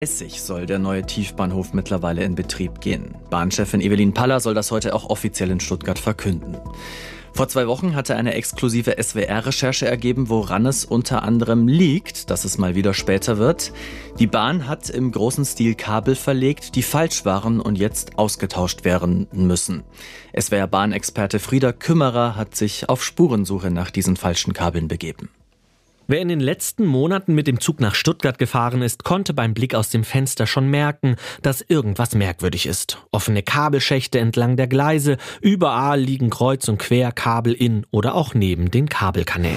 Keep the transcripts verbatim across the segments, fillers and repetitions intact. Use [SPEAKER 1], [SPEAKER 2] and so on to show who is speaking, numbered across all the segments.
[SPEAKER 1] dreißig soll der neue Tiefbahnhof mittlerweile in Betrieb gehen. Bahnchefin Evelyn Paller soll das heute auch offiziell in Stuttgart verkünden. Vor zwei Wochen hatte eine exklusive S W R-Recherche ergeben, woran es unter anderem liegt, dass es mal wieder später wird. Die Bahn hat im großen Stil Kabel verlegt, die falsch waren und jetzt ausgetauscht werden müssen. S W R-Bahnexperte Frieder Kümmerer hat sich auf Spurensuche nach diesen falschen Kabeln begeben.
[SPEAKER 2] Wer in den letzten Monaten mit dem Zug nach Stuttgart gefahren ist, konnte beim Blick aus dem Fenster schon merken, dass irgendwas merkwürdig ist. Offene Kabelschächte entlang der Gleise, überall liegen kreuz und quer Kabel in oder auch neben den Kabelkanälen.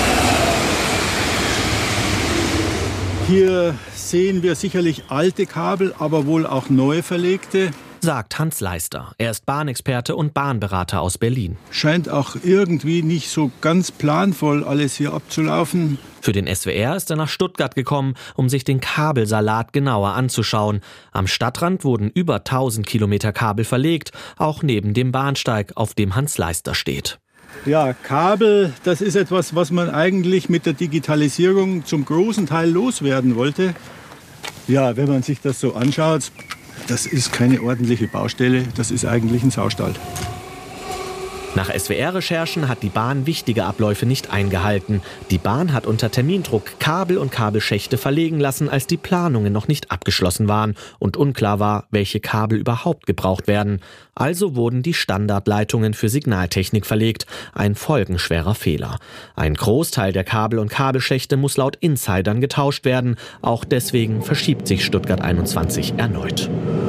[SPEAKER 3] Hier sehen wir sicherlich alte Kabel, aber wohl auch neu verlegte,
[SPEAKER 2] sagt Hans Leister. Er ist Bahnexperte und Bahnberater aus Berlin.
[SPEAKER 3] Scheint auch irgendwie nicht so ganz planvoll alles hier abzulaufen.
[SPEAKER 2] Für den S W R ist er nach Stuttgart gekommen, um sich den Kabelsalat genauer anzuschauen. Am Stadtrand wurden über tausend Kilometer Kabel verlegt, auch neben dem Bahnsteig, auf dem Hans Leister steht.
[SPEAKER 3] Ja, Kabel, das ist etwas, was man eigentlich mit der Digitalisierung zum großen Teil loswerden wollte. Ja, wenn man sich das so anschaut, das ist keine ordentliche Baustelle, das ist eigentlich ein Saustall.
[SPEAKER 2] Nach S W R-Recherchen hat die Bahn wichtige Abläufe nicht eingehalten. Die Bahn hat unter Termindruck Kabel und Kabelschächte verlegen lassen, als die Planungen noch nicht abgeschlossen waren und unklar war, welche Kabel überhaupt gebraucht werden. Also wurden die Standardleitungen für Signaltechnik verlegt. Ein folgenschwerer Fehler. Ein Großteil der Kabel und Kabelschächte muss laut Insidern getauscht werden. Auch deswegen verschiebt sich Stuttgart einundzwanzig erneut.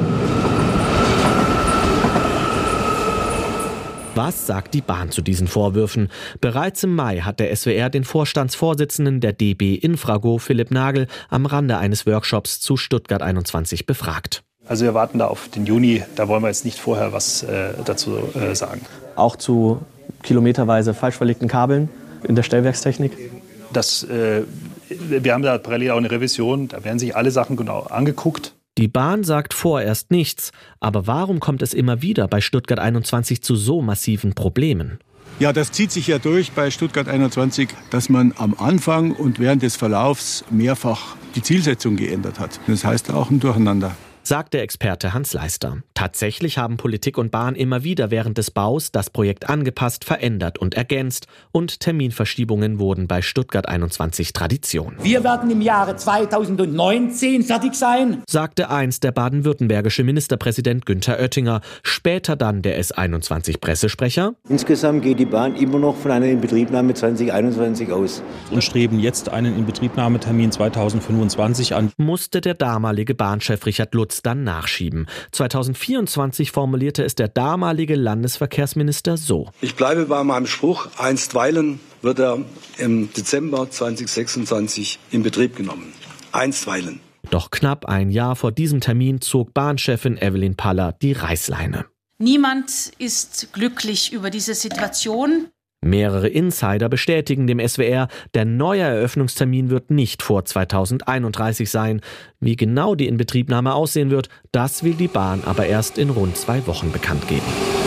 [SPEAKER 2] Was sagt die Bahn zu diesen Vorwürfen? Bereits im Mai hat der S W R den Vorstandsvorsitzenden der D B Infrago, Philipp Nagel, am Rande eines Workshops zu Stuttgart einundzwanzig befragt.
[SPEAKER 4] Also wir warten da auf den Juni, da wollen wir jetzt nicht vorher was äh, dazu äh, sagen.
[SPEAKER 5] Auch zu kilometerweise falsch verlegten Kabeln in der Stellwerkstechnik?
[SPEAKER 4] Das, äh, wir haben da parallel auch eine Revision, da werden sich alle Sachen genau angeguckt.
[SPEAKER 2] Die Bahn sagt vorerst nichts, aber warum kommt es immer wieder bei Stuttgart einundzwanzig zu so massiven Problemen?
[SPEAKER 3] Ja, das zieht sich ja durch bei Stuttgart einundzwanzig, dass man am Anfang und während des Verlaufs mehrfach die Zielsetzung geändert hat. Das heißt auch ein Durcheinander.
[SPEAKER 2] Sagt der Experte Hans Leister. Tatsächlich haben Politik und Bahn immer wieder während des Baus das Projekt angepasst, verändert und ergänzt. Und Terminverschiebungen wurden bei Stuttgart einundzwanzig Tradition.
[SPEAKER 6] Wir werden im Jahre zweitausendneunzehn fertig sein,
[SPEAKER 2] sagte einst der baden-württembergische Ministerpräsident Günther Oettinger. Später dann der S einundzwanzig-Pressesprecher.
[SPEAKER 7] Insgesamt geht die Bahn immer noch von einer Inbetriebnahme zwanzig einundzwanzig aus.
[SPEAKER 8] Und streben jetzt einen Inbetriebnahmetermin zweitausendfünfundzwanzig an.
[SPEAKER 2] Musste der damalige Bahnchef Richard Lutz dann nachschieben. zweitausendvierundzwanzig formulierte es der damalige Landesverkehrsminister so.
[SPEAKER 9] Ich bleibe bei meinem Spruch, einstweilen wird er im Dezember zweitausendsechsundzwanzig in Betrieb genommen. Einstweilen.
[SPEAKER 2] Doch knapp ein Jahr vor diesem Termin zog Bahnchefin Evelyn Paller die Reißleine.
[SPEAKER 10] Niemand ist glücklich über diese Situation.
[SPEAKER 2] Mehrere Insider bestätigen dem S W R, der neue Eröffnungstermin wird nicht vor zweitausendeinunddreißig sein. Wie genau die Inbetriebnahme aussehen wird, das will die Bahn aber erst in rund zwei Wochen bekannt geben.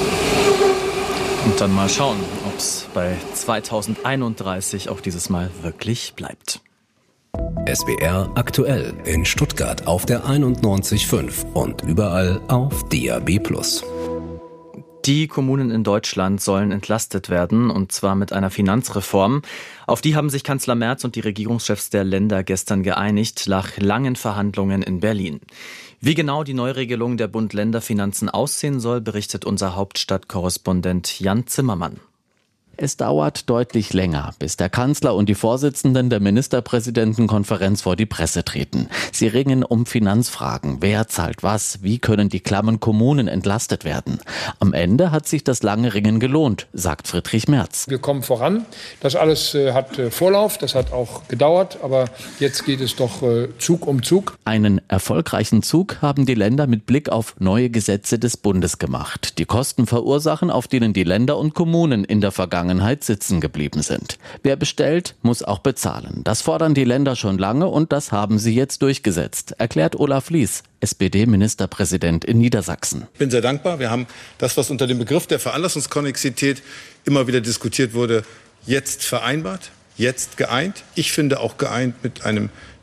[SPEAKER 1] Und dann mal schauen, ob es bei zweitausendeinunddreißig auch dieses Mal wirklich bleibt.
[SPEAKER 11] S W R aktuell in Stuttgart auf der einundneunzig Komma fünf und überall auf D A B plus.
[SPEAKER 1] Die Kommunen in Deutschland sollen entlastet werden, und zwar mit einer Finanzreform. Auf die haben sich Kanzler Merz und die Regierungschefs der Länder gestern geeinigt, nach langen Verhandlungen in Berlin. Wie genau die Neuregelung der Bund-Länder-Finanzen aussehen soll, berichtet unser Hauptstadtkorrespondent Jan Zimmermann.
[SPEAKER 12] Es dauert deutlich länger, bis der Kanzler und die Vorsitzenden der Ministerpräsidentenkonferenz vor die Presse treten. Sie ringen um Finanzfragen. Wer zahlt was? Wie können die klammen Kommunen entlastet werden? Am Ende hat sich das lange Ringen gelohnt, sagt Friedrich Merz.
[SPEAKER 13] Wir kommen voran. Das alles äh, hat äh, Vorlauf, das hat auch gedauert, aber jetzt geht es doch äh, Zug um Zug.
[SPEAKER 12] Einen erfolgreichen Zug haben die Länder mit Blick auf neue Gesetze des Bundes gemacht, die Kosten verursachen, auf denen die Länder und Kommunen in der Vergangenheit sitzen geblieben sind. Wer bestellt, muss auch bezahlen. Das fordern die Länder schon lange und das haben sie jetzt durchgesetzt, erklärt Olaf Lies, S P D-Ministerpräsident in Niedersachsen.
[SPEAKER 14] Ich bin sehr dankbar. Wir haben das, was unter dem Begriff der Veranlassungskonnexität immer wieder diskutiert wurde, jetzt vereinbart, jetzt geeint. Ich finde auch geeint mit einem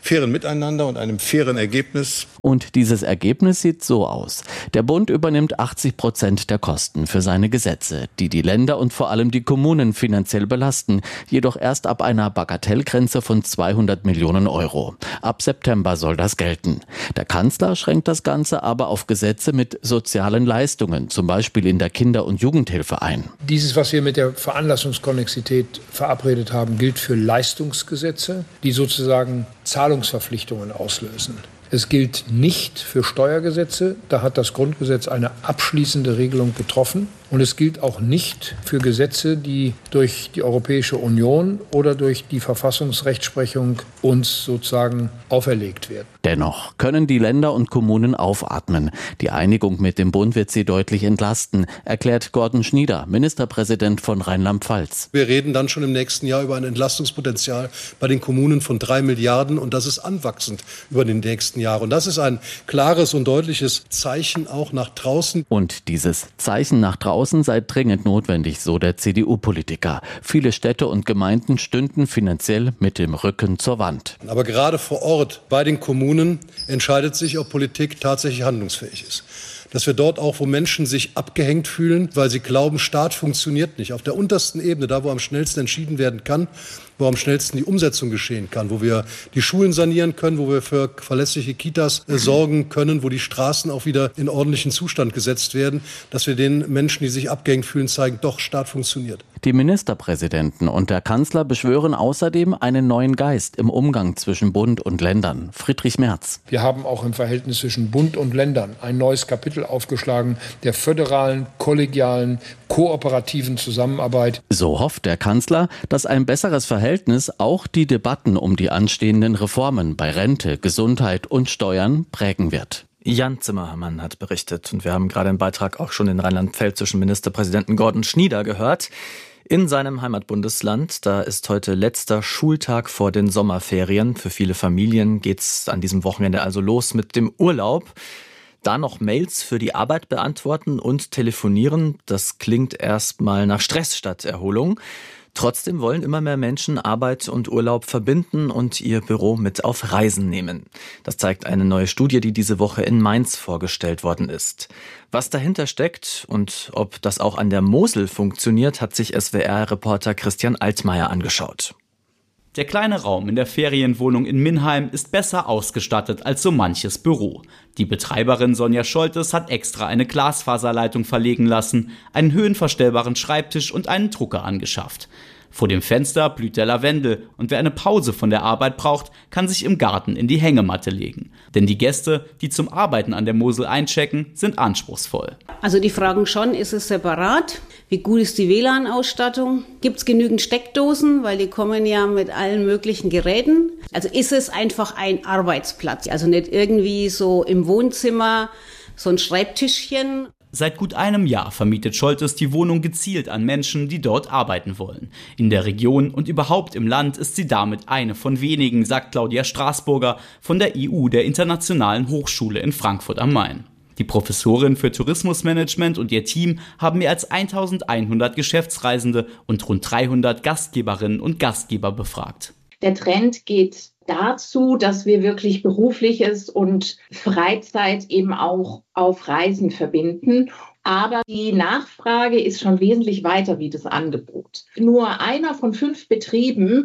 [SPEAKER 14] fairen Miteinander und einem fairen Ergebnis.
[SPEAKER 12] Und dieses Ergebnis sieht so aus. Der Bund übernimmt achtzig Prozent der Kosten für seine Gesetze, die die Länder und vor allem die Kommunen finanziell belasten, jedoch erst ab einer Bagatellgrenze von zweihundert Millionen Euro. Ab September soll das gelten. Der Kanzler schränkt das Ganze aber auf Gesetze mit sozialen Leistungen, zum Beispiel in der Kinder- und Jugendhilfe ein.
[SPEAKER 13] Dieses, was wir mit der Veranlassungskonnexität verabredet haben, gilt für Leistungsgesetze, die sozusagen Zahlungsverpflichtungen auslösen. Es gilt nicht für Steuergesetze, da hat das Grundgesetz eine abschließende Regelung getroffen. Und es gilt auch nicht für Gesetze, die durch die Europäische Union oder durch die Verfassungsrechtsprechung uns sozusagen auferlegt werden.
[SPEAKER 12] Dennoch können die Länder und Kommunen aufatmen. Die Einigung mit dem Bund wird sie deutlich entlasten, erklärt Gordon Schnieder, Ministerpräsident von Rheinland-Pfalz.
[SPEAKER 15] Wir reden dann schon im nächsten Jahr über ein Entlastungspotenzial bei den Kommunen von drei Milliarden und das ist anwachsend über die nächsten Jahre. Und das ist ein klares und deutliches Zeichen auch nach draußen.
[SPEAKER 12] Und dieses Zeichen nach draußen sei dringend notwendig, so der C D U-Politiker. Viele Städte und Gemeinden stünden finanziell mit dem Rücken zur Wand.
[SPEAKER 15] Aber gerade vor Ort bei den Kommunen entscheidet sich, ob Politik tatsächlich handlungsfähig ist. Dass wir dort auch, wo Menschen sich abgehängt fühlen, weil sie glauben, Staat funktioniert nicht. Auf der untersten Ebene, da wo am schnellsten entschieden werden kann, wo am schnellsten die Umsetzung geschehen kann, wo wir die Schulen sanieren können, wo wir für verlässliche Kitas äh, sorgen können, wo die Straßen auch wieder in ordentlichen Zustand gesetzt werden, dass wir den Menschen, die sich abgehängt fühlen, zeigen, doch, Staat funktioniert.
[SPEAKER 12] Die Ministerpräsidenten und der Kanzler beschwören außerdem einen neuen Geist im Umgang zwischen Bund und Ländern. Friedrich Merz.
[SPEAKER 13] Wir haben auch im Verhältnis zwischen Bund und Ländern ein neues Kapitel aufgeschlagen, der föderalen, kollegialen, kooperativen Zusammenarbeit.
[SPEAKER 12] So hofft der Kanzler, dass ein besseres Verhältnis auch die Debatten um die anstehenden Reformen bei Rente, Gesundheit und Steuern prägen wird.
[SPEAKER 1] Jan Zimmermann hat berichtet und wir haben gerade im Beitrag auch schon den rheinland-pfälzischen Ministerpräsidenten Gordon Schnieder gehört. In seinem Heimatbundesland, da ist heute letzter Schultag vor den Sommerferien. Für viele Familien geht's an diesem Wochenende also los mit dem Urlaub. Da noch Mails für die Arbeit beantworten und telefonieren, das klingt erstmal nach Stress statt Erholung. Trotzdem wollen immer mehr Menschen Arbeit und Urlaub verbinden und ihr Büro mit auf Reisen nehmen. Das zeigt eine neue Studie, die diese Woche in Mainz vorgestellt worden ist. Was dahinter steckt und ob das auch an der Mosel funktioniert, hat sich S W R-Reporter Christian Altmaier angeschaut.
[SPEAKER 16] Der kleine Raum in der Ferienwohnung in Minheim ist besser ausgestattet als so manches Büro. Die Betreiberin Sonja Scholtes hat extra eine Glasfaserleitung verlegen lassen, einen höhenverstellbaren Schreibtisch und einen Drucker angeschafft. Vor dem Fenster blüht der Lavendel und wer eine Pause von der Arbeit braucht, kann sich im Garten in die Hängematte legen. Denn die Gäste, die zum Arbeiten an der Mosel einchecken, sind anspruchsvoll.
[SPEAKER 17] Also die fragen schon, ist es separat? Wie gut ist die W L A N-Ausstattung? Gibt es genügend Steckdosen? Weil die kommen ja mit allen möglichen Geräten. Also ist es einfach ein Arbeitsplatz? Also nicht irgendwie so im Wohnzimmer so ein Schreibtischchen.
[SPEAKER 16] Seit gut einem Jahr vermietet Scholtes die Wohnung gezielt an Menschen, die dort arbeiten wollen. In der Region und überhaupt im Land ist sie damit eine von wenigen, sagt Claudia Straßburger von der I U, der Internationalen Hochschule in Frankfurt am Main. Die Professorin für Tourismusmanagement und ihr Team haben mehr als eintausendeinhundert Geschäftsreisende und rund dreihundert Gastgeberinnen und Gastgeber befragt.
[SPEAKER 18] Der Trend geht dazu, dass wir wirklich Berufliches und Freizeit eben auch auf Reisen verbinden. Aber die Nachfrage ist schon wesentlich weiter wie das Angebot. Nur einer von fünf Betrieben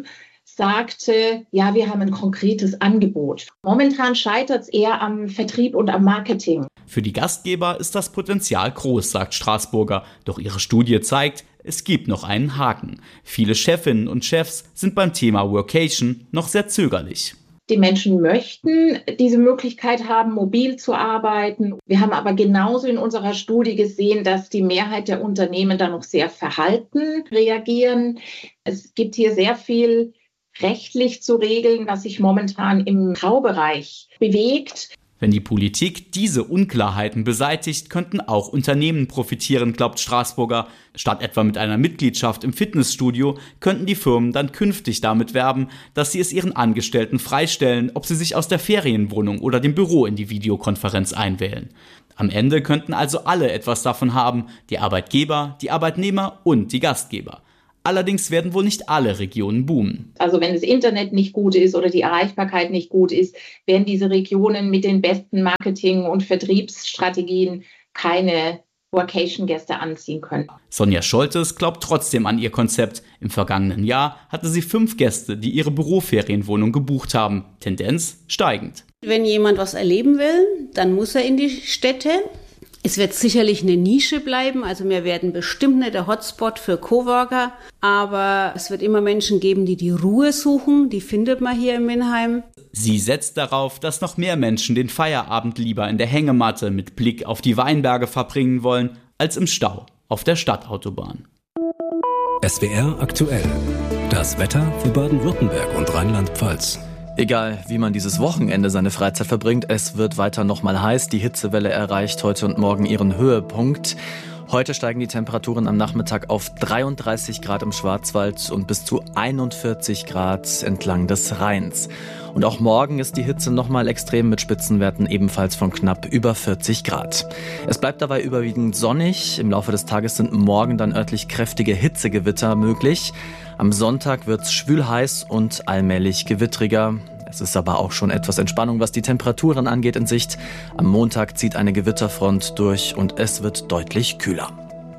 [SPEAKER 18] sagte, ja, wir haben ein konkretes Angebot. Momentan scheitert es eher am Vertrieb und am Marketing.
[SPEAKER 16] Für die Gastgeber ist das Potenzial groß, sagt Straßburger. Doch ihre Studie zeigt, es gibt noch einen Haken. Viele Chefinnen und Chefs sind beim Thema Workation noch sehr zögerlich.
[SPEAKER 18] Die Menschen möchten diese Möglichkeit haben, mobil zu arbeiten. Wir haben aber genauso in unserer Studie gesehen, dass die Mehrheit der Unternehmen da noch sehr verhalten reagieren. Es gibt hier sehr viel rechtlich zu regeln, was sich momentan im Graubereich bewegt.
[SPEAKER 16] Wenn die Politik diese Unklarheiten beseitigt, könnten auch Unternehmen profitieren, glaubt Straßburger. Statt etwa mit einer Mitgliedschaft im Fitnessstudio könnten die Firmen dann künftig damit werben, dass sie es ihren Angestellten freistellen, ob sie sich aus der Ferienwohnung oder dem Büro in die Videokonferenz einwählen. Am Ende könnten also alle etwas davon haben, die Arbeitgeber, die Arbeitnehmer und die Gastgeber. Allerdings werden wohl nicht alle Regionen boomen.
[SPEAKER 18] Also wenn das Internet nicht gut ist oder die Erreichbarkeit nicht gut ist, werden diese Regionen mit den besten Marketing- und Vertriebsstrategien keine Workation-Gäste anziehen können.
[SPEAKER 16] Sonja Scholtes glaubt trotzdem an ihr Konzept. Im vergangenen Jahr hatte sie fünf Gäste, die ihre Büroferienwohnung gebucht haben. Tendenz steigend.
[SPEAKER 17] Wenn jemand was erleben will, dann muss er in die Städte. Es wird sicherlich eine Nische bleiben, also wir werden bestimmt nicht der Hotspot für Coworker, aber es wird immer Menschen geben, die die Ruhe suchen, die findet man hier in Minheim.
[SPEAKER 16] Sie setzt darauf, dass noch mehr Menschen den Feierabend lieber in der Hängematte mit Blick auf die Weinberge verbringen wollen, als im Stau auf der Stadtautobahn.
[SPEAKER 11] S W R aktuell. Das Wetter für Baden-Württemberg und Rheinland-Pfalz.
[SPEAKER 1] Egal, wie man dieses Wochenende seine Freizeit verbringt, es wird weiter nochmal heiß. Die Hitzewelle erreicht heute und morgen ihren Höhepunkt. Heute steigen die Temperaturen am Nachmittag auf dreiunddreißig Grad im Schwarzwald und bis zu einundvierzig Grad entlang des Rheins. Und auch morgen ist die Hitze nochmal extrem mit Spitzenwerten ebenfalls von knapp über vierzig Grad. Es bleibt dabei überwiegend sonnig. Im Laufe des Tages sind morgen dann örtlich kräftige Hitzegewitter möglich. Am Sonntag wird's schwül heiß und allmählich gewittriger. Es ist aber auch schon etwas Entspannung, was die Temperaturen angeht, in Sicht. Am Montag zieht eine Gewitterfront durch und es wird deutlich kühler.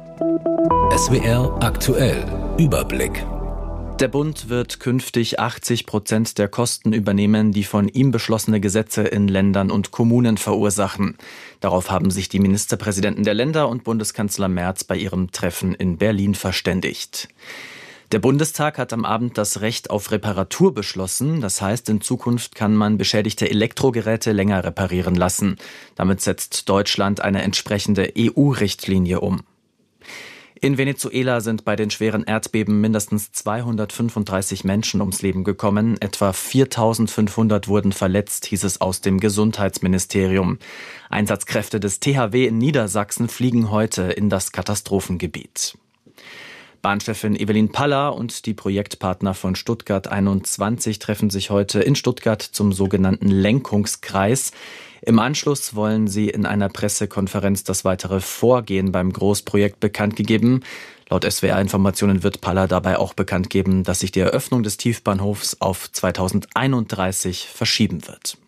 [SPEAKER 11] S W R aktuell. Überblick.
[SPEAKER 1] Der Bund wird künftig achtzig Prozent der Kosten übernehmen, die von ihm beschlossene Gesetze in Ländern und Kommunen verursachen. Darauf haben sich die Ministerpräsidenten der Länder und Bundeskanzler Merz bei ihrem Treffen in Berlin verständigt. Der Bundestag hat am Abend das Recht auf Reparatur beschlossen. Das heißt, in Zukunft kann man beschädigte Elektrogeräte länger reparieren lassen. Damit setzt Deutschland eine entsprechende E U-Richtlinie um. In Venezuela sind bei den schweren Erdbeben mindestens zweihundertfünfunddreißig Menschen ums Leben gekommen. Etwa viertausendfünfhundert wurden verletzt, hieß es aus dem Gesundheitsministerium. Einsatzkräfte des T H W in Niedersachsen fliegen heute in das Katastrophengebiet. Bahnchefin Evelyn Paller und die Projektpartner von Stuttgart einundzwanzig treffen sich heute in Stuttgart zum sogenannten Lenkungskreis. Im Anschluss wollen sie in einer Pressekonferenz das weitere Vorgehen beim Großprojekt bekannt gegeben. Laut S W R-Informationen wird Paller dabei auch bekannt geben, dass sich die Eröffnung des Tiefbahnhofs auf zweitausendeinunddreißig verschieben wird.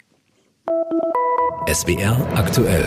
[SPEAKER 11] S W R aktuell.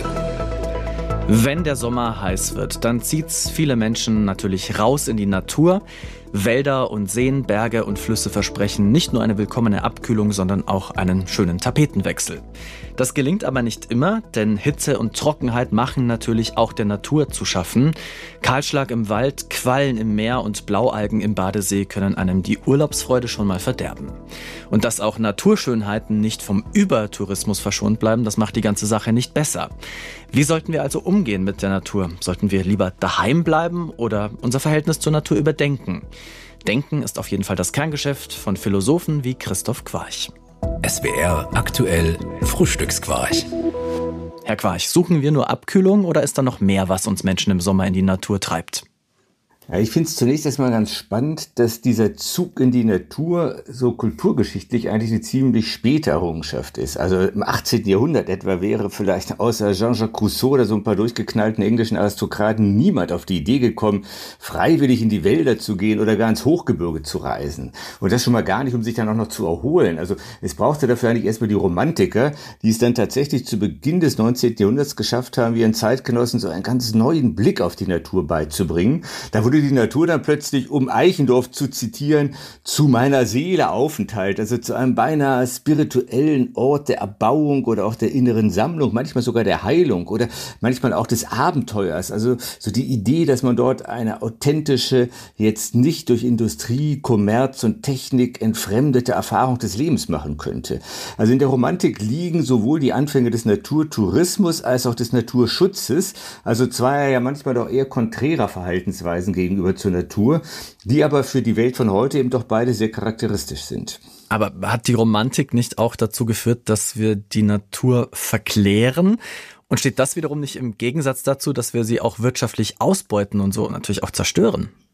[SPEAKER 1] Wenn der Sommer heiß wird, dann zieht's viele Menschen natürlich raus in die Natur. Wälder und Seen, Berge und Flüsse versprechen nicht nur eine willkommene Abkühlung, sondern auch einen schönen Tapetenwechsel. Das gelingt aber nicht immer, denn Hitze und Trockenheit machen natürlich auch der Natur zu schaffen. Kahlschlag im Wald, Quallen im Meer und Blaualgen im Badesee können einem die Urlaubsfreude schon mal verderben. Und dass auch Naturschönheiten nicht vom Übertourismus verschont bleiben, das macht die ganze Sache nicht besser. Wie sollten wir also umgehen mit der Natur? Sollten wir lieber daheim bleiben oder unser Verhältnis zur Natur überdenken? Denken ist auf jeden Fall das Kerngeschäft von Philosophen wie Christoph Quarch.
[SPEAKER 11] S W R aktuell Frühstücksquarch.
[SPEAKER 1] Herr Quarch, suchen wir nur Abkühlung oder ist da noch mehr, was uns Menschen im Sommer in die Natur treibt?
[SPEAKER 19] Ja, ich finde es zunächst erstmal ganz spannend, dass dieser Zug in die Natur so kulturgeschichtlich eigentlich eine ziemlich späte Errungenschaft ist. Also im achtzehnten Jahrhundert etwa wäre vielleicht außer Jean-Jacques Rousseau oder so ein paar durchgeknallten englischen Aristokraten niemand auf die Idee gekommen, freiwillig in die Wälder zu gehen oder gar ins Hochgebirge zu reisen. Und das schon mal gar nicht, um sich dann auch noch zu erholen. Also es brauchte dafür eigentlich erstmal die Romantiker, die es dann tatsächlich zu Beginn des neunzehnten Jahrhunderts geschafft haben, ihren Zeitgenossen so einen ganz neuen Blick auf die Natur beizubringen. Da wurde die Natur dann plötzlich, um Eichendorff zu zitieren, zu meiner Seele Aufenthalt, also zu einem beinahe spirituellen Ort der Erbauung oder auch der inneren Sammlung, manchmal sogar der Heilung oder manchmal auch des Abenteuers. Also so die Idee, dass man dort eine authentische, jetzt nicht durch Industrie, Kommerz und Technik entfremdete Erfahrung des Lebens machen könnte. Also in der Romantik liegen sowohl die Anfänge des Naturtourismus als auch des Naturschutzes, also zwei ja manchmal doch eher konträrer Verhaltensweisen gegen gegenüber zur Natur, die aber für die Welt von heute eben doch beide sehr charakteristisch sind.
[SPEAKER 1] Aber hat die Romantik nicht auch dazu geführt, dass wir die Natur verklären? Und steht das wiederum nicht im Gegensatz dazu, dass wir sie auch wirtschaftlich ausbeuten und so natürlich auch zerstören?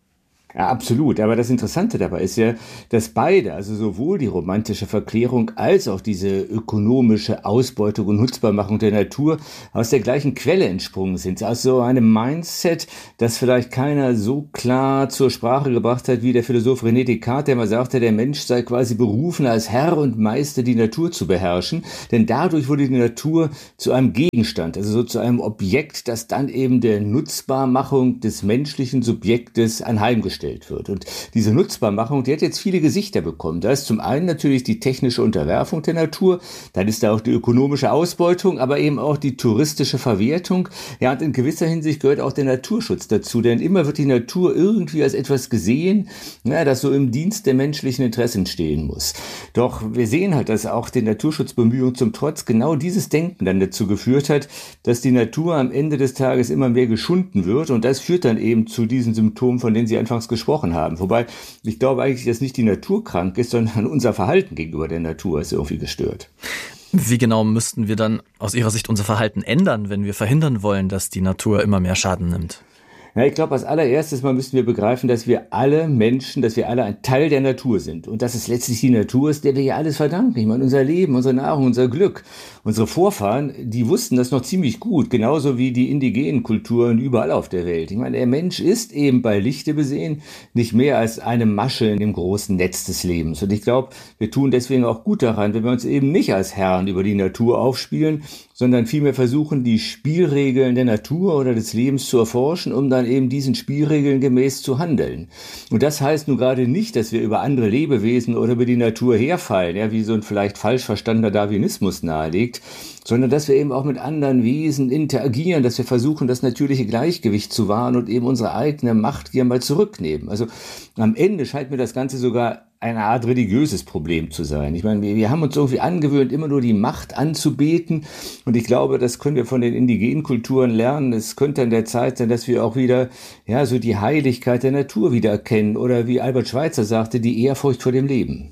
[SPEAKER 19] Ja, absolut. Aber das Interessante dabei ist ja, dass beide, also sowohl die romantische Verklärung als auch diese ökonomische Ausbeutung und Nutzbarmachung der Natur aus der gleichen Quelle entsprungen sind. Aus so einem Mindset, das vielleicht keiner so klar zur Sprache gebracht hat wie der Philosoph René Descartes, der mal sagte, der Mensch sei quasi berufen, als Herr und Meister die Natur zu beherrschen. Denn dadurch wurde die Natur zu einem Gegenstand, also so zu einem Objekt, das dann eben der Nutzbarmachung des menschlichen Subjektes anheimgestellt wird. Und diese Nutzbarmachung, die hat jetzt viele Gesichter bekommen. Da ist zum einen natürlich die technische Unterwerfung der Natur, dann ist da auch die ökonomische Ausbeutung, aber eben auch die touristische Verwertung. Ja, und in gewisser Hinsicht gehört auch der Naturschutz dazu, denn immer wird die Natur irgendwie als etwas gesehen, ja, das so im Dienst der menschlichen Interessen stehen muss. Doch wir sehen halt, dass auch den Naturschutzbemühungen zum Trotz genau dieses Denken dann dazu geführt hat, dass die Natur am Ende des Tages immer mehr geschunden wird, und das führt dann eben zu diesen Symptomen, von denen Sie anfangs gesprochen haben. Wobei ich glaube eigentlich, dass nicht die Natur krank ist, sondern unser Verhalten gegenüber der Natur ist irgendwie gestört.
[SPEAKER 1] Wie genau müssten wir dann aus Ihrer Sicht unser Verhalten ändern, wenn wir verhindern wollen, dass die Natur immer mehr Schaden nimmt?
[SPEAKER 19] Ja, ich glaube, als allererstes mal müssen wir begreifen, dass wir alle Menschen, dass wir alle ein Teil der Natur sind. Und dass es letztlich die Natur ist, der wir ja alles verdanken. Ich meine, unser Leben, unsere Nahrung, unser Glück. Unsere Vorfahren, die wussten das noch ziemlich gut. Genauso wie die indigenen Kulturen überall auf der Welt. Ich meine, der Mensch ist eben bei Lichte besehen nicht mehr als eine Masche in dem großen Netz des Lebens. Und ich glaube, wir tun deswegen auch gut daran, wenn wir uns eben nicht als Herren über die Natur aufspielen, sondern vielmehr versuchen, die Spielregeln der Natur oder des Lebens zu erforschen, um dann eben diesen Spielregeln gemäß zu handeln. Und das heißt nun gerade nicht, dass wir über andere Lebewesen oder über die Natur herfallen, ja, wie so ein vielleicht falsch verstandener Darwinismus nahelegt, sondern dass wir eben auch mit anderen Wesen interagieren, dass wir versuchen, das natürliche Gleichgewicht zu wahren und eben unsere eigene Macht hier mal zurücknehmen. Also am Ende scheint mir das Ganze sogar eine Art religiöses Problem zu sein. Ich meine, wir, wir haben uns irgendwie angewöhnt, immer nur die Macht anzubeten, und ich glaube, das können wir von den indigenen Kulturen lernen. Es könnte an der Zeit sein, dass wir auch wieder, ja, so die Heiligkeit der Natur wieder erkennen, oder wie Albert Schweitzer sagte, die Ehrfurcht vor dem Leben.